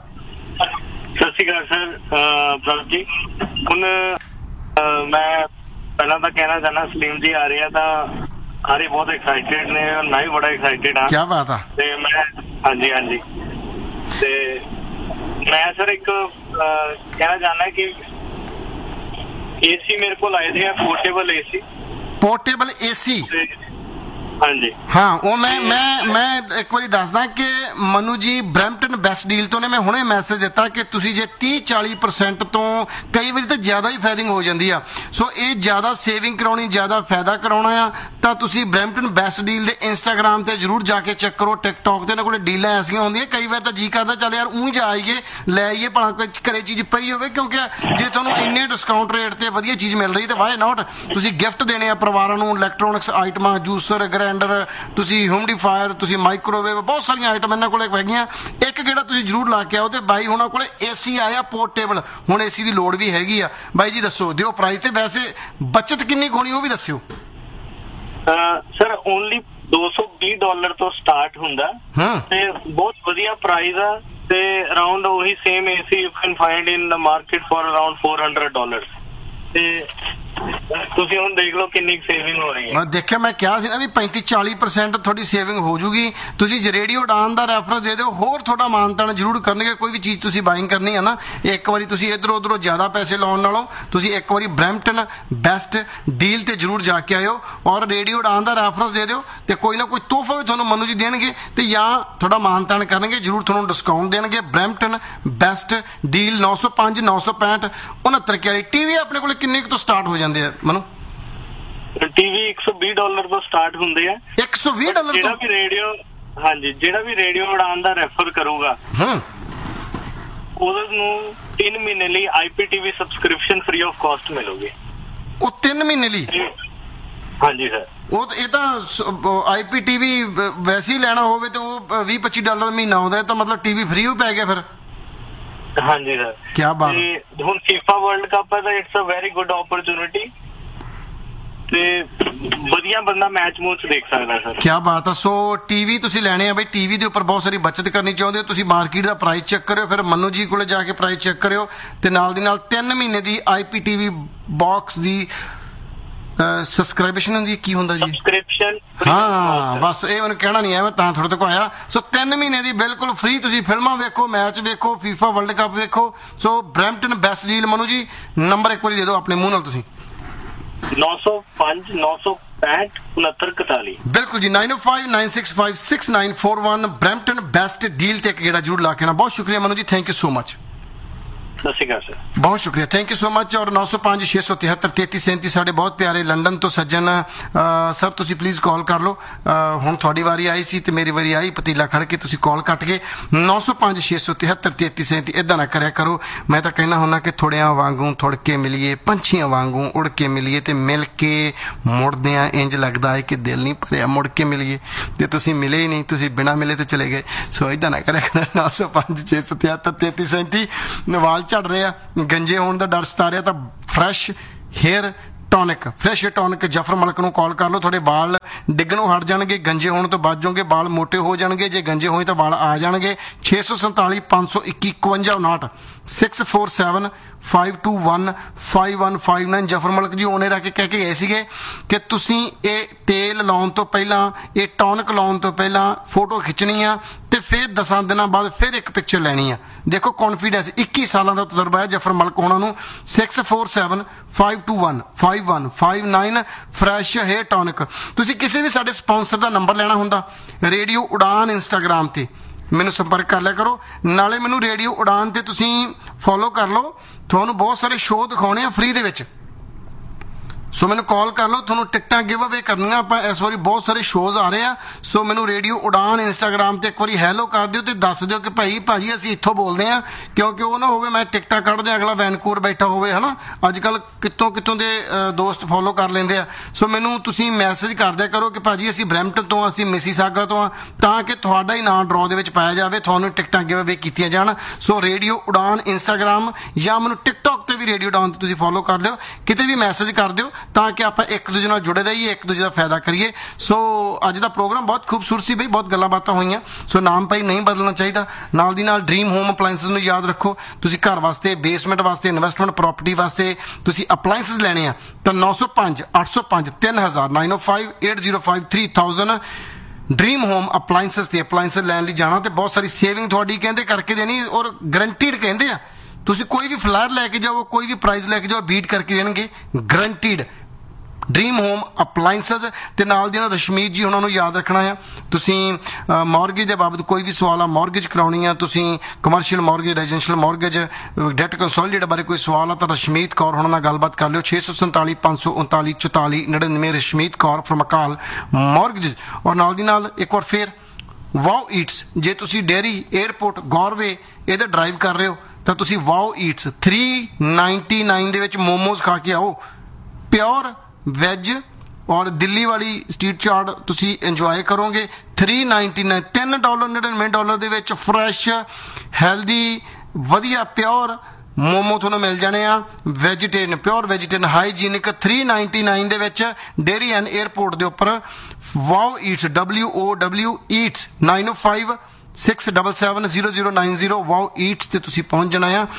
ਸਤਿ ਸ਼੍ਰੀ ਅਕਾਲ ਸਰ ਪ੍ਰਭ ਜੀ। ਹੁਣ ਮੈਂ ਪਹਿਲਾਂ ਤਾਂ ਕਹਿਣਾ ਚਾਹੁੰਦਾ, ਸਲੀਮ ਜੀ ਆ ਰਹੇ ਆ ਤਾਂ ਸਾਰੇ ਬਹੁਤ ਐਕਸਾਈਟਿਡ ਨੇ, ਮੈਂ ਵੀ ਬੜਾ ਐਕਸਾਈਟਿਡ ਹਾਂ। ਕੀ ਬਾਤ ਆ। ਤੇ ਮੈਂ ਹਾਂਜੀ ਹਾਂਜੀ ਤੇ ਮੈਂ ਸਰ ਇੱਕ ਕਹਿਣਾ ਚਾਹੁੰਦਾ ਕਿ ਏਸੀ ਮੇਰੇ ਕੋਲ ਆਏ थे पोर्टेबल एसी पोर्टेबल एसी ਹਾਂਜੀ ਹਾਂ ਉਹ ਮੈਂ ਮੈਂ ਮੈਂ ਇੱਕ ਵਾਰੀ ਦੱਸਦਾ ਕਿ ਮਨੂ ਜੀ ਬਰੈਂਪਟਨ ਬੈਸਟ ਡੀਲ ਤੋਂ ਨੇ ਮੈਂ ਹੁਣੇ ਮੈਸੇਜ ਦਿੱਤਾ ਕਿ ਤੁਸੀਂ ਜੇ ਤੀਹ ਚਾਲੀ ਪਰਸੈਂਟ ਤੋਂ ਕਈ ਵਾਰੀ ਤਾਂ ਜ਼ਿਆਦਾ ਹੀ ਫਾਇਦਿੰਗ ਹੋ ਜਾਂਦੀ ਆ। ਸੋ ਇਹ ਜ਼ਿਆਦਾ ਸੇਵਿੰਗ ਕਰਾਉਣੀ, ਜ਼ਿਆਦਾ ਫਾਇਦਾ ਕਰਾਉਣਾ ਆ ਤਾਂ ਤੁਸੀਂ ਬਰੈਂਪਟਨ ਬੈਸਟ ਡੀਲ ਦੇ ਇੰਸਟਾਗ੍ਰਾਮ ਤੇ ਜਰੂਰ ਜਾ ਕੇ ਚੈੱਕ ਕਰੋ। ਟਿਕਟੌਕ ਤੇ ਇਹਨਾਂ ਕੋਲ ਡੀਲਾਂ ਐਸੀਆਂ ਹੁੰਦੀਆਂ, ਕਈ ਵਾਰ ਤਾਂ ਜੀ ਕਰਦਾ ਚੱਲ ਯਾਰ ਊਂ ਜਾ ਆਈਏ ਲੈ ਆਈਏ, ਭਲਾ ਕੋਈ ਘਰੇ ਚੀਜ਼ ਪਈ ਹੋਵੇ, ਕਿਉਂਕਿ ਜੇ ਤੁਹਾਨੂੰ ਇੰਨੇ ਡਿਸਕਾਊਂਟ ਰੇਟ ਤੇ ਵਧੀਆ ਚੀਜ਼ ਮਿਲ ਰਹੀ ਤੇ ਵਾਈ ਨਾਟ। ਤੁਸੀਂ ਗਿਫਟ ਦੇਣੇ ਆ ਪਰਿਵਾਰਾਂ ਨੂੰ, ਇਲੈਕਟ੍ਰੋਨਿਕਸ ਆਈਟਮਾਂ, ਜੂਸਰ, ਗ੍ਰਾਈਂਡਰ, ਤੁਸੀਂ ਹਿਊਮਿਡੀਫਾਇਰ, ਤੁਸੀਂ ਮਾਈਕ੍ਰੋਵੇਵ, ਬਹੁਤ ਸਾਰੀਆਂ ਆਈਟਮ ਇਹਨਾਂ ਕੋਲ ਹੈਗੀਆਂ। ਇੱਕ ਜਿਹੜਾ ਤੁਸੀਂ ਜਰੂਰ ਲਾ ਕੇ ਆਓ। ਤੇ ਬਾਈ ਹੁਣਾਂ ਕੋਲ ਏਸੀ ਆਇਆ ਪੋਰਟੇਬਲ, ਹੁਣ ਏਸੀ ਦੀ ਲੋੜ ਵੀ ਹੈਗੀ ਆ। ਬਾਈ ਜੀ ਦੱਸੋ, ਦਿਓ ਪ੍ਰਾਈਸ, ਤੇ ਵੈਸੇ ਬੱਚਤ ਕਿੰਨੀ ਕੁ ਹੋਣੀ ਉਹ ਵੀ ਦੱਸਿਓ। ਸਰ ਓਨਲੀ ਦੋ ਸੌ ਵੀਹ ਡਾਲਰ ਤੋਂ ਸਟਾਰਟ ਹੁੰਦਾ ਤੇ ਬਹੁਤ ਵਧੀਆ ਪ੍ਰਾਈਸ ਆ। ਤੇ ਅਰਾਊਂਡ ਉਹੀ same AC you can find in the market for around four hundred dollar. ਤੇ ਤੁਸੀਂ ਹੁਣ ਦੇਖ ਲਓ ਕਿੰਨੀ ਸੇਵਿੰਗ ਹੋ ਰਹੀ ਹੈ। ਮੈਂ ਦੇਖਿਆ, ਮੈਂ ਕਿਹਾ ਸੀ ਨਾ ਵੀ ਪੈਂਤੀ ਚਾਲੀ ਪਰਸੈਂਟ ਤੁਹਾਡੀ ਸੇਵਿੰਗ ਹੋ ਜੂਗੀ। ਤੁਸੀਂ ਜੇ ਰੇਡੀਓ ਉਡਾਨ ਦਾ ਰੈਫਰੈਂਸ ਦੇ ਦਿਓ, ਹੋਰ ਤੁਹਾਡਾ ਮਾਨਤਾਨ ਜ਼ਰੂਰ ਕਰਨਗੇ। ਕੋਈ ਵੀ ਚੀਜ਼ ਤੁਸੀਂ ਬਾਇੰਗ ਕਰਨੀ ਹੈ ਨਾ, ਇੱਕ ਵਾਰੀ ਤੁਸੀਂ ਇੱਧਰੋਂ ਉੱਧਰੋਂ ਜ਼ਿਆਦਾ ਪੈਸੇ ਲਾਉਣ ਨਾਲੋਂ ਤੁਸੀਂ ਇੱਕ ਵਾਰੀ ਬਰੈਂਪਟਨ ਬੈਸਟ ਡੀਲ ਤੇ ਜ਼ਰੂਰ ਜਾ ਕੇ ਆਇਓ ਔਰ ਰੇਡੀਓ ਉਡਾਨ ਦਾ ਰੈਫਰੈਂਸ ਦੇ ਦਿਓ। ਤੇ ਕੋਈ ਨਾ ਕੋਈ ਤੋਹਫਾ ਵੀ ਤੁਹਾਨੂੰ ਮਨੂ ਜੀ ਦੇਣਗੇ, ਤੇ ਜਾਂ ਤੁਹਾਡਾ ਮਾਨਤਾਨ ਕਰਨਗੇ, ਜ਼ਰੂਰ ਤੁਹਾਨੂੰ ਡਿਸਕਾਊਂਟ ਦੇਣਗੇ। ਬਰੈਂਪਟਨ ਬੈਸਟ ਡੀਲ ਨੌ ਸੌ ਪੰਜ ਨੌ ਸੌ ਪੈਂਹਠ ਉਨੱਤਰ ਇਕਿਆਲੀ। ਟੀਵੀ ਆਪਣੇ ਕੋਲ ਕਿੰਨੇ ਕੁ ਤੋਂ ਸਟਾਰਟ ਹੋ ਜਾਂਦੇ ਆ ਮਨੂ? ਟੀਵੀ ਇੱਕ ਸੌ ਵੀਹ ਡਾਲਰ ਤੋਂ ਸਟਾਰਟ ਹੁੰਦੇ ਆ। ਇੱਕ ਸੌ ਵੀਹ ਡਾਲਰ ਜਿਹੜਾ ਵੀ ਰੇਡੀਓ ਹਾਂਜੀ, ਜਿਹੜਾ ਵੀ ਰੇਡੀਓ ਉਡਾਨ ਦਾ ਰੈਫਰ ਕਰੂਗਾ ਹੂੰ ਉਹਦੇ ਨੂੰ ਤਿੰਨ ਮਹੀਨੇ ਲਈ IPTV subscription free of cost ਮਿਲੂਗੀ। ਉਹ ਤਿੰਨ ਮਹੀਨੇ ਲਈ? ਹਾਂਜੀ ਸਰ। ਉਹ ਇਹ ਤਾਂ ਆਈਪੀਟੀਵੀ ਵੈਸੇ ਹੀ ਲੈਣਾ ਹੋਵੇ ਤੇ ਉਹ ਵੀਹ ਪੱਚੀ ਡਾਲਰ ਮਹੀਨਾ ਆਉਂਦਾ, ਤਾਂ ਮਤਲਬ ਟੀਵੀ ਫ੍ਰੀ ਹੋ ਪੈ ਗਿਆ ਫਿਰ? ਹਾਂਜੀ ਸਰ। ਕੀ ਬਾਤ। ਤੇ ਹੁਣ ਫੀਫਾ ਵਰਲਡ ਕੱਪ ਹੈ ਤਾਂ it's a very good opportunity ਤੇ ਵਧੀਆ ਬੰਦਾ ਮੈਚ ਮੂਚ ਦੇਖ ਸਕਦਾ ਸਰ। ਕੀ ਬਾਤ ਆ। ਸੋ ਟੀਵੀ ਤੁਸੀਂ ਲੈਣੇ ਆ ਬਈ, ਟੀਵੀ ਦੇ ਉੱਪਰ ਬਹੁਤ ਸਾਰੀ ਬੱਚਤ ਕਰਨੀ ਚਾਹੁੰਦੇ ਹੋ ਤੁਸੀਂ, ਮਾਰਕੀਟ ਦਾ ਪ੍ਰਾਈਸ ਚੈੱਕ ਕਰਿਓ, ਫਿਰ ਮੰਨੂ ਜੀ ਕੋਲੇ ਜਾ ਕੇ ਪ੍ਰਾਈਸ ਚੈੱਕ ਕਰਿਓ, ਤੇ ਨਾਲ ਦੀ ਨਾਲ ਤਿੰਨ ਮਹੀਨੇ ਦੀ ਆਈਪੀਟੀਵੀ ਬਾਕਸ ਦੀ ਸਬਸਕ੍ਰਿਪਸ਼ਨ ਹੁੰਦੀ ਕੀ ਹੁੰਦਾ ਜੀ? ਸਬਸਕ੍ਰਿਪਸ਼ਨ। ਹਾਂ ਬਸ ਇਹ ਉਹਨੂੰ ਕਹਿਣਾ ਨਹੀਂ ਹੈ, ਮੈਂ ਤਾਂ ਤੁਹਾਡੇ ਤੋਂ ਆਇਆ। ਸੋ ਤਿੰਨ ਮਹੀਨੇ ਦੀ ਬਿਲਕੁਲ ਫ੍ਰੀ, ਤੁਸੀਂ ਫਿਲਮਾਂ ਵੇਖੋ, ਮੈਚ ਵੇਖੋ, ਫੀਫਾ ਵਰਲਡ ਕੱਪ ਵੇਖੋ। ਸੋ ਬਰੈਂਪਟਨ ਬੈਸਟ ਡੀਲ। ਮਨੂ ਜੀ ਨੰਬਰ ਇੱਕ ਵਾਰੀ ਦੇ ਦਿਓ ਆਪਣੇ ਮੂੰਹ ਨਾਲ ਤੁਸੀਂ। ਨੌ ਸੌ ਪੰਜ ਨੌ ਸੌ ਪੈਂਹਠ ਉਨੱਤਰ ਇਕਤਾਲੀ। ਬਿਲਕੁਲ ਜੀ, ਨਾਈਨ ਓ five nine six five six nine four one. Brampton best deal ਤੇ ਇੱਕ ਗੇੜਾ ਜ਼ਰੂਰ ਲਾ ਕੇ ਆਉਣਾ। ਬਹੁਤ ਸ਼ੁਕਰੀਆ ਮਨੂ ਜੀ, ਥੈਂਕ ਯੂ ਸੋ ਮਚ। ਸਤਿ ਸ਼੍ਰੀ ਅਕਾਲ ਸਰ। ਬਹੁਤ ਸ਼ੁਕਰੀਆ, ਥੈਂਕ ਯੂ ਸੋ ਮਚ। ਔਰ ਨੌ ਸੌ ਪੰਜ ਛੇ ਸੌ ਤਿਹੱਤਰ ਤੇਤੀ ਸੈਂਤੀ ਸਾਡੇ ਬਹੁਤ ਪਿਆਰੇ ਲੰਡਨ ਤੋਂ ਸੱਜਣ ਸਰ, ਤੁਸੀਂ ਪਲੀਜ਼ ਕਾਲ ਕਰ ਲਓ। ਹੁਣ ਤੁਹਾਡੀ ਵਾਰੀ ਆਈ ਸੀ ਤੇ ਮੇਰੀ ਵਾਰੀ ਆਈ, ਪਤੀਲਾ ਖੜ ਕੇ ਤੁਸੀਂ ਕਾਲ ਕੱਟ ਗਏ। ਨੌ ਸੌ ਪੰਜ ਛੇ ਸੌ ਤਿਹੱਤਰ ਤੇਤੀ ਸੈਂਤੀ। ਇੱਦਾਂ ਨਾ ਕਰਿਆ ਕਰੋ। ਮੈਂ ਤਾਂ ਕਹਿਣਾ ਹੁੰਦਾ ਕਿ ਥੋੜਿਆਂ ਵਾਂਗੂ ਥੁੜ ਕੇ ਮਿਲੀਏ, ਪੰਛੀਆਂ ਵਾਂਗੂ ਉੜ ਕੇ ਮਿਲੀਏ, ਤੇ ਮਿਲ ਕੇ ਮੁੜਦਿਆਂ ਇੰਜ ਲੱਗਦਾ ਹੈ ਕਿ ਦਿਲ ਨਹੀਂ ਭਰਿਆ, ਮੁੜ ਕੇ ਮਿਲੀਏ, ਤੇ ਤੁਸੀਂ ਮਿਲੇ ਹੀ ਨਹੀਂ, ਤੁਸੀਂ ਬਿਨਾਂ ਮਿਲੇ ਤੇ ਚਲੇ ਗਏ। ਸੋ ਇੱਦਾਂ ਨਾ ਕਰਿਆ ਕਰੋ। ਨੌ ਸੌ ਪੰਜ ਛੇ ਸੌ ਤਿਹੱਤਰ ਤੇਤੀ ਸੈਂਤੀ। ਵਾਲ ਝੜ ਰਹੇ ਆ, ਗੰਜੇ ਹੋਣ ਦਾ ਡਰ ਸਤਾ ਰਿਹਾ, ਤਾਂ fresh hair tonic, fresh hair tonic Zafar ਮਲਕ ਨੂੰ ਕਾਲ ਕਰ ਲਓ। ਤੁਹਾਡੇ ਵਾਲ ਡਿੱਗਣੋਂ ਹਟ ਜਾਣਗੇ, ਗੰਜੇ ਹੋਣ ਤੋਂ ਬਚ ਜਾਓਗੇ, ਵਾਲ ਮੋਟੇ ਹੋ ਜਾਣਗੇ। ਜੇ ਗੰਜੇ ਹੋਏ ਤਾਂ ਵਾਲ ਆ ਜਾਣਗੇ। ਛੇ ਸੌ ਸੰਤਾਲੀ ਪੰਜ ਸੌ ਇੱਕੀ ਇਕਵੰਜਾ ਉਨਾਹਠ six four seven five to one five one five nine. Zafar ਮਲਕ ਜੀ ਉਹਨੇ ਰੱਖ ਕੇ ਕਹਿ ਕੇ ਗਏ ਸੀਗੇ ਕਿ ਤੁਸੀਂ ਇਹ ਤੇਲ ਲਾਉਣ ਤੋਂ ਪਹਿਲਾਂ, ਇਹ ਟੌਨਿਕ ਲਾਉਣ ਤੋਂ ਪਹਿਲਾਂ ਫੋਟੋ ਖਿੱਚਣੀ ਆ, ਤੇ ਫਿਰ ਦਸਾਂ ਦਿਨਾਂ ਬਾਅਦ ਫਿਰ ਇੱਕ ਪਿਕਚਰ ਲੈਣੀ ਆ। ਦੇਖੋ ਕੌਨਫੀਡੈਂਸ, ਇੱਕੀ ਸਾਲਾਂ ਦਾ ਤਜਰਬਾ ਹੈ ਜਫਰ ਮਲਕ ਉਹਨਾਂ ਨੂੰ। Six four seven five to one five one five nine fresh hair tonic. ਤੁਸੀਂ ਕਿਸੇ ਵੀ ਸਾਡੇ ਸਪਾਂਸਰ ਦਾ ਨੰਬਰ ਲੈਣਾ ਹੁੰਦਾ, ਰੇਡੀਓ ਉਡਾਨ ਇੰਸਟਾਗ੍ਰਾਮ ਤੇ ਮੈਨੂੰ ਸੰਪਰਕ ਕਰ ਲਿਆ ਕਰੋ। ਨਾਲੇ ਮੈਨੂੰ ਰੇਡੀਓ ਉਡਾਨ ਤੇ ਤੁਸੀਂ ਫੋਲੋ ਕਰ ਲਓ, ਤੁਹਾਨੂੰ ਬਹੁਤ ਸਾਰੇ ਸ਼ੋਅ ਦਿਖਾਉਣੇ ਆ ਫ੍ਰੀ ਦੇ ਵਿੱਚ। ਸੋ ਮੈਨੂੰ ਕਾਲ ਕਰ ਲਓ, ਤੁਹਾਨੂੰ ਟਿਕਟਾਂ ਗਿਵ ਅਵੇ ਕਰਨੀਆਂ ਆਪਾਂ ਇਸ ਵਾਰੀ, ਬਹੁਤ ਸਾਰੇ ਸ਼ੋਜ਼ ਆ ਰਹੇ ਆ। ਸੋ ਮੈਨੂੰ ਰੇਡੀਓ ਉਡਾਨ ਇੰਸਟਾਗ੍ਰਾਮ ਤੇ ਇੱਕ ਵਾਰੀ ਹੈਲੋ ਕਰ ਦਿਓ ਤੇ ਦੱਸ ਦਿਓ ਕਿ ਭਾਈ ਭਾਜੀ ਅਸੀਂ ਇੱਥੋਂ ਬੋਲਦੇ ਆ, ਕਿਉਂਕਿ ਉਹ ਨਾ ਹੋਵੇ ਮੈਂ ਟਿਕਟਾਂ ਕੱਢ ਦਿਆਂ ਅਗਲਾ ਵੈਨਕੂਵਰ ਬੈਠਾ ਹੋਵੇ, ਹਨਾ। ਅੱਜ ਕੱਲ ਕਿਤੋਂ ਕਿਤੋਂ ਦੇ ਦੋਸਤ ਫੋਲੋ ਕਰ ਲੈਂਦੇ ਆ। ਸੋ ਮੈਨੂੰ ਤੁਸੀਂ ਮੈਸੇਜ ਕਰ ਦਿਆ ਕਰੋ ਕਿ ਭਾਜੀ ਅਸੀਂ ਬਰੈਂਪਟਨ ਤੋਂ, ਅਸੀਂ ਮਿਸੀਸਾਗਾ ਤੋਂ ਆ, ਤਾਂ ਕਿ ਤੁਹਾਡਾ ਹੀ ਨਾਂ ਡਰਾਅ ਦੇ ਵਿੱਚ ਪਾਇਆ ਜਾਵੇ, ਤੁਹਾਨੂੰ ਟਿਕਟਾਂ ਗਿਵ ਅਵੇ ਕੀਤੀਆਂ ਜਾਣ। ਸੋ ਰੇਡੀਓ ਉਡਾਨ ਇੰਸਟਾਗ੍ਰਾਮ ਜਾਂ ਮੈਨੂੰ ਟਿਕਟੌਕ ਤੇ ਵੀ ਰੇਡੀਓ ਉਡਾਨ ਤੇ ਤੁਸੀਂ ਫੋਲੋ ਕਰ ਲਿਓ, ਕਿਤੇ ਵੀ ਮੈਸੇਜ ਕਰ ਦਿਓ, ਤਾਂ ਕਿ ਆਪਾਂ ਇੱਕ ਦੂਜੇ ਨਾਲ ਜੁੜੇ ਰਹੀਏ, ਇੱਕ ਦੂਜੇ ਦਾ ਫਾਇਦਾ ਕਰੀਏ। ਸੋ ਅੱਜ ਦਾ ਪ੍ਰੋਗਰਾਮ ਬਹੁਤ ਖੂਬਸੂਰਤ ਸੀ ਬਈ, ਬਹੁਤ ਗੱਲਾਂ ਬਾਤਾਂ ਹੋਈਆਂ। ਸੋ ਨਾਮ ਭਾਈ ਨਹੀਂ ਬਦਲਣਾ ਚਾਹੀਦਾ। ਨਾਲ ਦੀ ਨਾਲ ਡ੍ਰੀਮ ਹੋਮ ਅਪਲਾਇੰਸਸ ਨੂੰ ਯਾਦ ਰੱਖੋ। ਤੁਸੀਂ ਘਰ ਵਾਸਤੇ, ਬੇਸਮੈਂਟ ਵਾਸਤੇ, ਇਨਵੈਸਟਮੈਂਟ ਪ੍ਰਾਪਰਟੀ ਵਾਸਤੇ ਤੁਸੀਂ ਅਪਲਾਇੰਸਸ ਲੈਣੇ ਆ ਤਾਂ ਨੌ ਸੌ ਪੰਜ ਅੱਠ ਸੌ ਪੰਜ ਤਿੰਨ ਹਜ਼ਾਰ ਨਾਈਨ ਓ five eight zero five three thousand dream home ਅਪਲਾਇੰਸਸ ਤੇ ਅਪਲਾਇੰਸਸ ਲੈਣ ਲਈ ਜਾਣਾ, ਤੇ ਬਹੁਤ ਸਾਰੀ ਸੇਵਿੰਗ ਤੁਹਾਡੀ ਕਹਿੰਦੇ ਕਰਕੇ ਦੇਣੀ, ਔਰ ਗਰੰਟੀਡ ਕਹਿੰਦੇ ਆ। ਤੁਸੀਂ ਕੋਈ ਵੀ ਫਲਾਇਰ ਲੈ ਕੇ ਜਾਓ, ਕੋਈ ਵੀ ਪ੍ਰਾਈਜ਼ ਲੈ ਕੇ ਜਾਓ, ਬੀਟ ਕਰਕੇ ਦੇਣਗੇ, ਗਰੰਟੀਡ। Dream home ਅਪਲਾਇੰਸਸ। ਤੇ ਨਾਲ ਦੀ ਨਾਲ ਰਸ਼ਮੀਤ ਜੀ ਉਹਨਾਂ ਨੂੰ ਯਾਦ ਰੱਖਣਾ ਆ। ਤੁਸੀਂ ਮੌਰਗੇਜ ਦੇ ਬਾਬਤ ਕੋਈ ਵੀ ਸਵਾਲ ਆ, ਮੌਰਗੇਜ ਕਰਾਉਣੀ ਆ ਤੁਸੀਂ, commercial mortgage, residential mortgage, that consolidate ਬਾਰੇ ਕੋਈ ਸਵਾਲ ਆ ਤਾਂ ਰਸ਼ਮੀਤ ਕੌਰ ਉਹਨਾਂ ਨਾਲ ਗੱਲਬਾਤ ਕਰ ਲਿਓ। ਛੇ ਸੌ ਸੰਤਾਲੀ ਪੰਜ ਸੌ ਉਨਤਾਲੀ ਚੁਤਾਲੀ ਨੜਿਨਵੇਂ ਰਸ਼ਮੀਤ ਕੌਰ ਫਰਮ ਅਕਾਲ ਮੌਰਗੇਜ। ਔਰ ਨਾਲ ਦੀ ਨਾਲ ਇੱਕ ਵਾਰ ਫੇਰ ਵਾਓ ਈਟਸ, ਜੇ ਤੁਸੀਂ ਡੇਅਰੀ, ਏਅਰਪੋਰਟ, ਗੌਰਵੇ ਇਹਦਾ ਡਰਾਈਵ ਕਰ ਰਹੇ ਹੋ ਤਾਂ ਤੁਸੀਂ wow Eats three ninety nine ਦੇ ਵਿੱਚ ਮੋਮੋਜ਼ ਖਾ ਕੇ ਆਓ, ਪਿਓਰ ਵੈਜ, ਔਰ ਦਿੱਲੀ ਵਾਲੀ ਸਟਰੀਟ ਚਾਟ ਤੁਸੀਂ ਇੰਜੋਏ ਕਰੋਗੇ। ਥ੍ਰੀ ਨਾਈਨਟੀ ਨਾਈਨ ਤਿੰਨ ਡਾਲਰ ਨੜਿਨਵੇਂ ਡਾਲਰ ਦੇ ਵਿੱਚ ਫਰੈਸ਼ ਹੈਲਦੀ ਵਧੀਆ ਪਿਓਰ ਮੋਮੋ ਤੁਹਾਨੂੰ ਮਿਲ ਜਾਣੇ ਆ, vegetarian, pure vegetarian, hygienic, three ninety nine ਦੇ ਵਿੱਚ ਡੇਅਰੀ ਐਂਡ ਏਅਰਪੋਰਟ ਦੇ ਉੱਪਰ। ਵਾਓ ਈਟਸ, ਡਬਲਿਊ ਓ ਡਬਲਿਊ ਈਟਸ, ਨਾਈਨ ਓ five six seven seven zero zero nine zero. Wow Eats ਤੇ ਤੁਸੀਂ ਪਹੁੰਚ ਜਾਣਾ ਆ।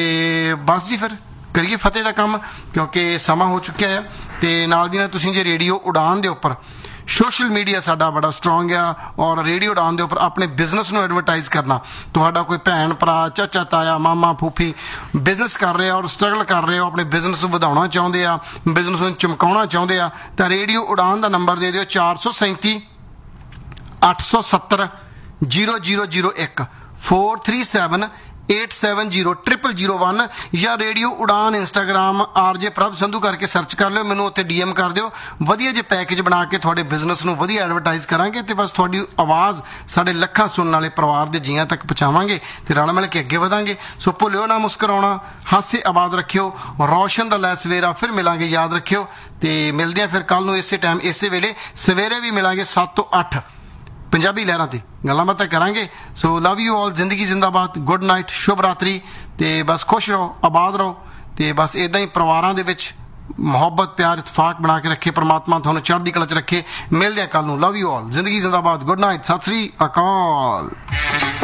ਤੇ ਬਸ ਜੀ ਫਿਰ ਕਰੀਏ ਫਤਿਹ ਦਾ ਕੰਮ, ਕਿਉਂਕਿ ਸਮਾਂ ਹੋ ਚੁੱਕਿਆ ਹੈ। ਤੇ ਨਾਲ ਦੀ ਨਾਲ ਤੁਸੀਂ ਜੇ ਰੇਡੀਓ ਉਡਾਨ ਦੇ ਉੱਪਰ, ਸੋਸ਼ਲ ਮੀਡੀਆ ਸਾਡਾ ਬੜਾ ਸਟਰੋਂਗ ਆ, ਔਰ ਰੇਡੀਓ ਉਡਾਨ ਦੇ ਉੱਪਰ ਆਪਣੇ ਬਿਜ਼ਨਸ ਨੂੰ ਐਡਵਰਟਾਈਜ਼ ਕਰਨਾ, ਤੁਹਾਡਾ ਕੋਈ ਭੈਣ ਭਰਾ, ਚਾਚਾ ਤਾਇਆ, ਮਾਮਾ ਫੂਫੀ ਬਿਜ਼ਨਸ ਕਰ ਰਿਹਾ ਔਰ ਸਟਰਗਲ ਕਰ ਰਹੇ ਹੋ, ਆਪਣੇ ਬਿਜ਼ਨਸ ਨੂੰ ਵਧਾਉਣਾ ਚਾਹੁੰਦੇ ਆ, ਬਿਜ਼ਨਸ ਨੂੰ ਚਮਕਾਉਣਾ ਚਾਹੁੰਦੇ ਆ, ਤਾਂ ਰੇਡੀਓ ਉਡਾਨ ਦਾ ਨੰਬਰ ਦੇ ਦਿਓ ਚਾਰ ਸੌ ਸੈਂਤੀ ਅੱਠ ਸੌ ਸੱਤਰ ਜ਼ੀਰੋ ਜ਼ੀਰੋ ਜ਼ੀਰੋ ਇੱਕ four three seven eight seven zero triple zero one ਜਾਂ ਰੇਡੀਓ ਉਡਾਨ ਇੰਸਟਾਗ੍ਰਾਮ ਆਰਜੇ ਪ੍ਰਭ ਸੰਧੂ ਕਰਕੇ ਸਰਚ ਕਰ ਲਿਓ, ਮੈਨੂੰ ਉੱਥੇ ਡੀਐਮ ਕਰ ਦਿਓ। ਵਧੀਆ ਜਿਹੇ ਪੈਕੇਜ ਬਣਾ ਕੇ ਤੁਹਾਡੇ ਬਿਜ਼ਨਸ ਨੂੰ ਵਧੀਆ ਐਡਵਰਟਾਈਜ਼ ਕਰਾਂਗੇ ਤੇ ਬਸ ਤੁਹਾਡੀ ਆਵਾਜ਼ ਸਾਡੇ ਲੱਖਾਂ ਸੁਣਨ ਵਾਲੇ ਪਰਿਵਾਰ ਦੇ ਜੀਆਂ ਤੱਕ ਪਹੁੰਚਾਵਾਂਗੇ ਤੇ ਰਲ ਮਿਲ ਕੇ ਅੱਗੇ ਵਧਾਂਗੇ। ਸੋ ਭੁੱਲਿਓ ਨਾ ਮੁਸਕਰਾਉਣਾ, ਹਾਸੇ ਆਬਾਦ ਰੱਖਿਓ। ਰੌਸ਼ਨ ਦਾ ਲੈ ਸਵੇਰਾ ਫਿਰ ਮਿਲਾਂਗੇ, ਯਾਦ ਰੱਖਿਓ। ਤੇ ਮਿਲਦੇ ਆ ਫਿਰ ਕੱਲ ਨੂੰ ਇਸੇ ਟਾਈਮ ਇਸੇ ਵੇਲੇ, ਸਵੇਰੇ ਵੀ ਮਿਲਾਂਗੇ ਸੱਤ ਤੋਂ ਅੱਠ ਪੰਜਾਬੀ ਲਹਿਰਾਂ ਤੇ ਗੱਲਾਂ ਬਾਤਾਂ ਕਰਾਂਗੇ। ਸੋ ਲਵ ਯੂ ਆਲ, ਜ਼ਿੰਦਗੀ ਜ਼ਿੰਦਾਬਾਦ, ਗੁੱਡ ਨਾਈਟ, ਸ਼ੁਭ ਰਾਤਰੀ। ਤੇ ਬਸ ਖੁਸ਼ ਰਹੋ, ਆਬਾਦ ਰਹੋ ਤੇ ਬਸ ਇਦਾਂ ਹੀ ਪਰਿਵਾਰਾਂ ਦੇ ਵਿੱਚ ਮੁਹੱਬਤ ਪਿਆਰ ਇਤਫਾਕ ਬਣਾ ਕੇ ਰੱਖੇ ਪ੍ਰਮਾਤਮਾ, ਤੁਹਾਨੂੰ ਚੜ੍ਹਦੀ ਕਲਾ 'ਚ ਰੱਖੇ। ਮਿਲਦੇ ਆ ਕੱਲ ਨੂੰ, ਲਵ ਯੂ ਆਲ, ਜ਼ਿੰਦਗੀ ਜ਼ਿੰਦਾਬਾਦ, ਗੁੱਡ ਨਾਈਟ, ਸਤਿ ਸ੍ਰੀ ਅਕਾਲ।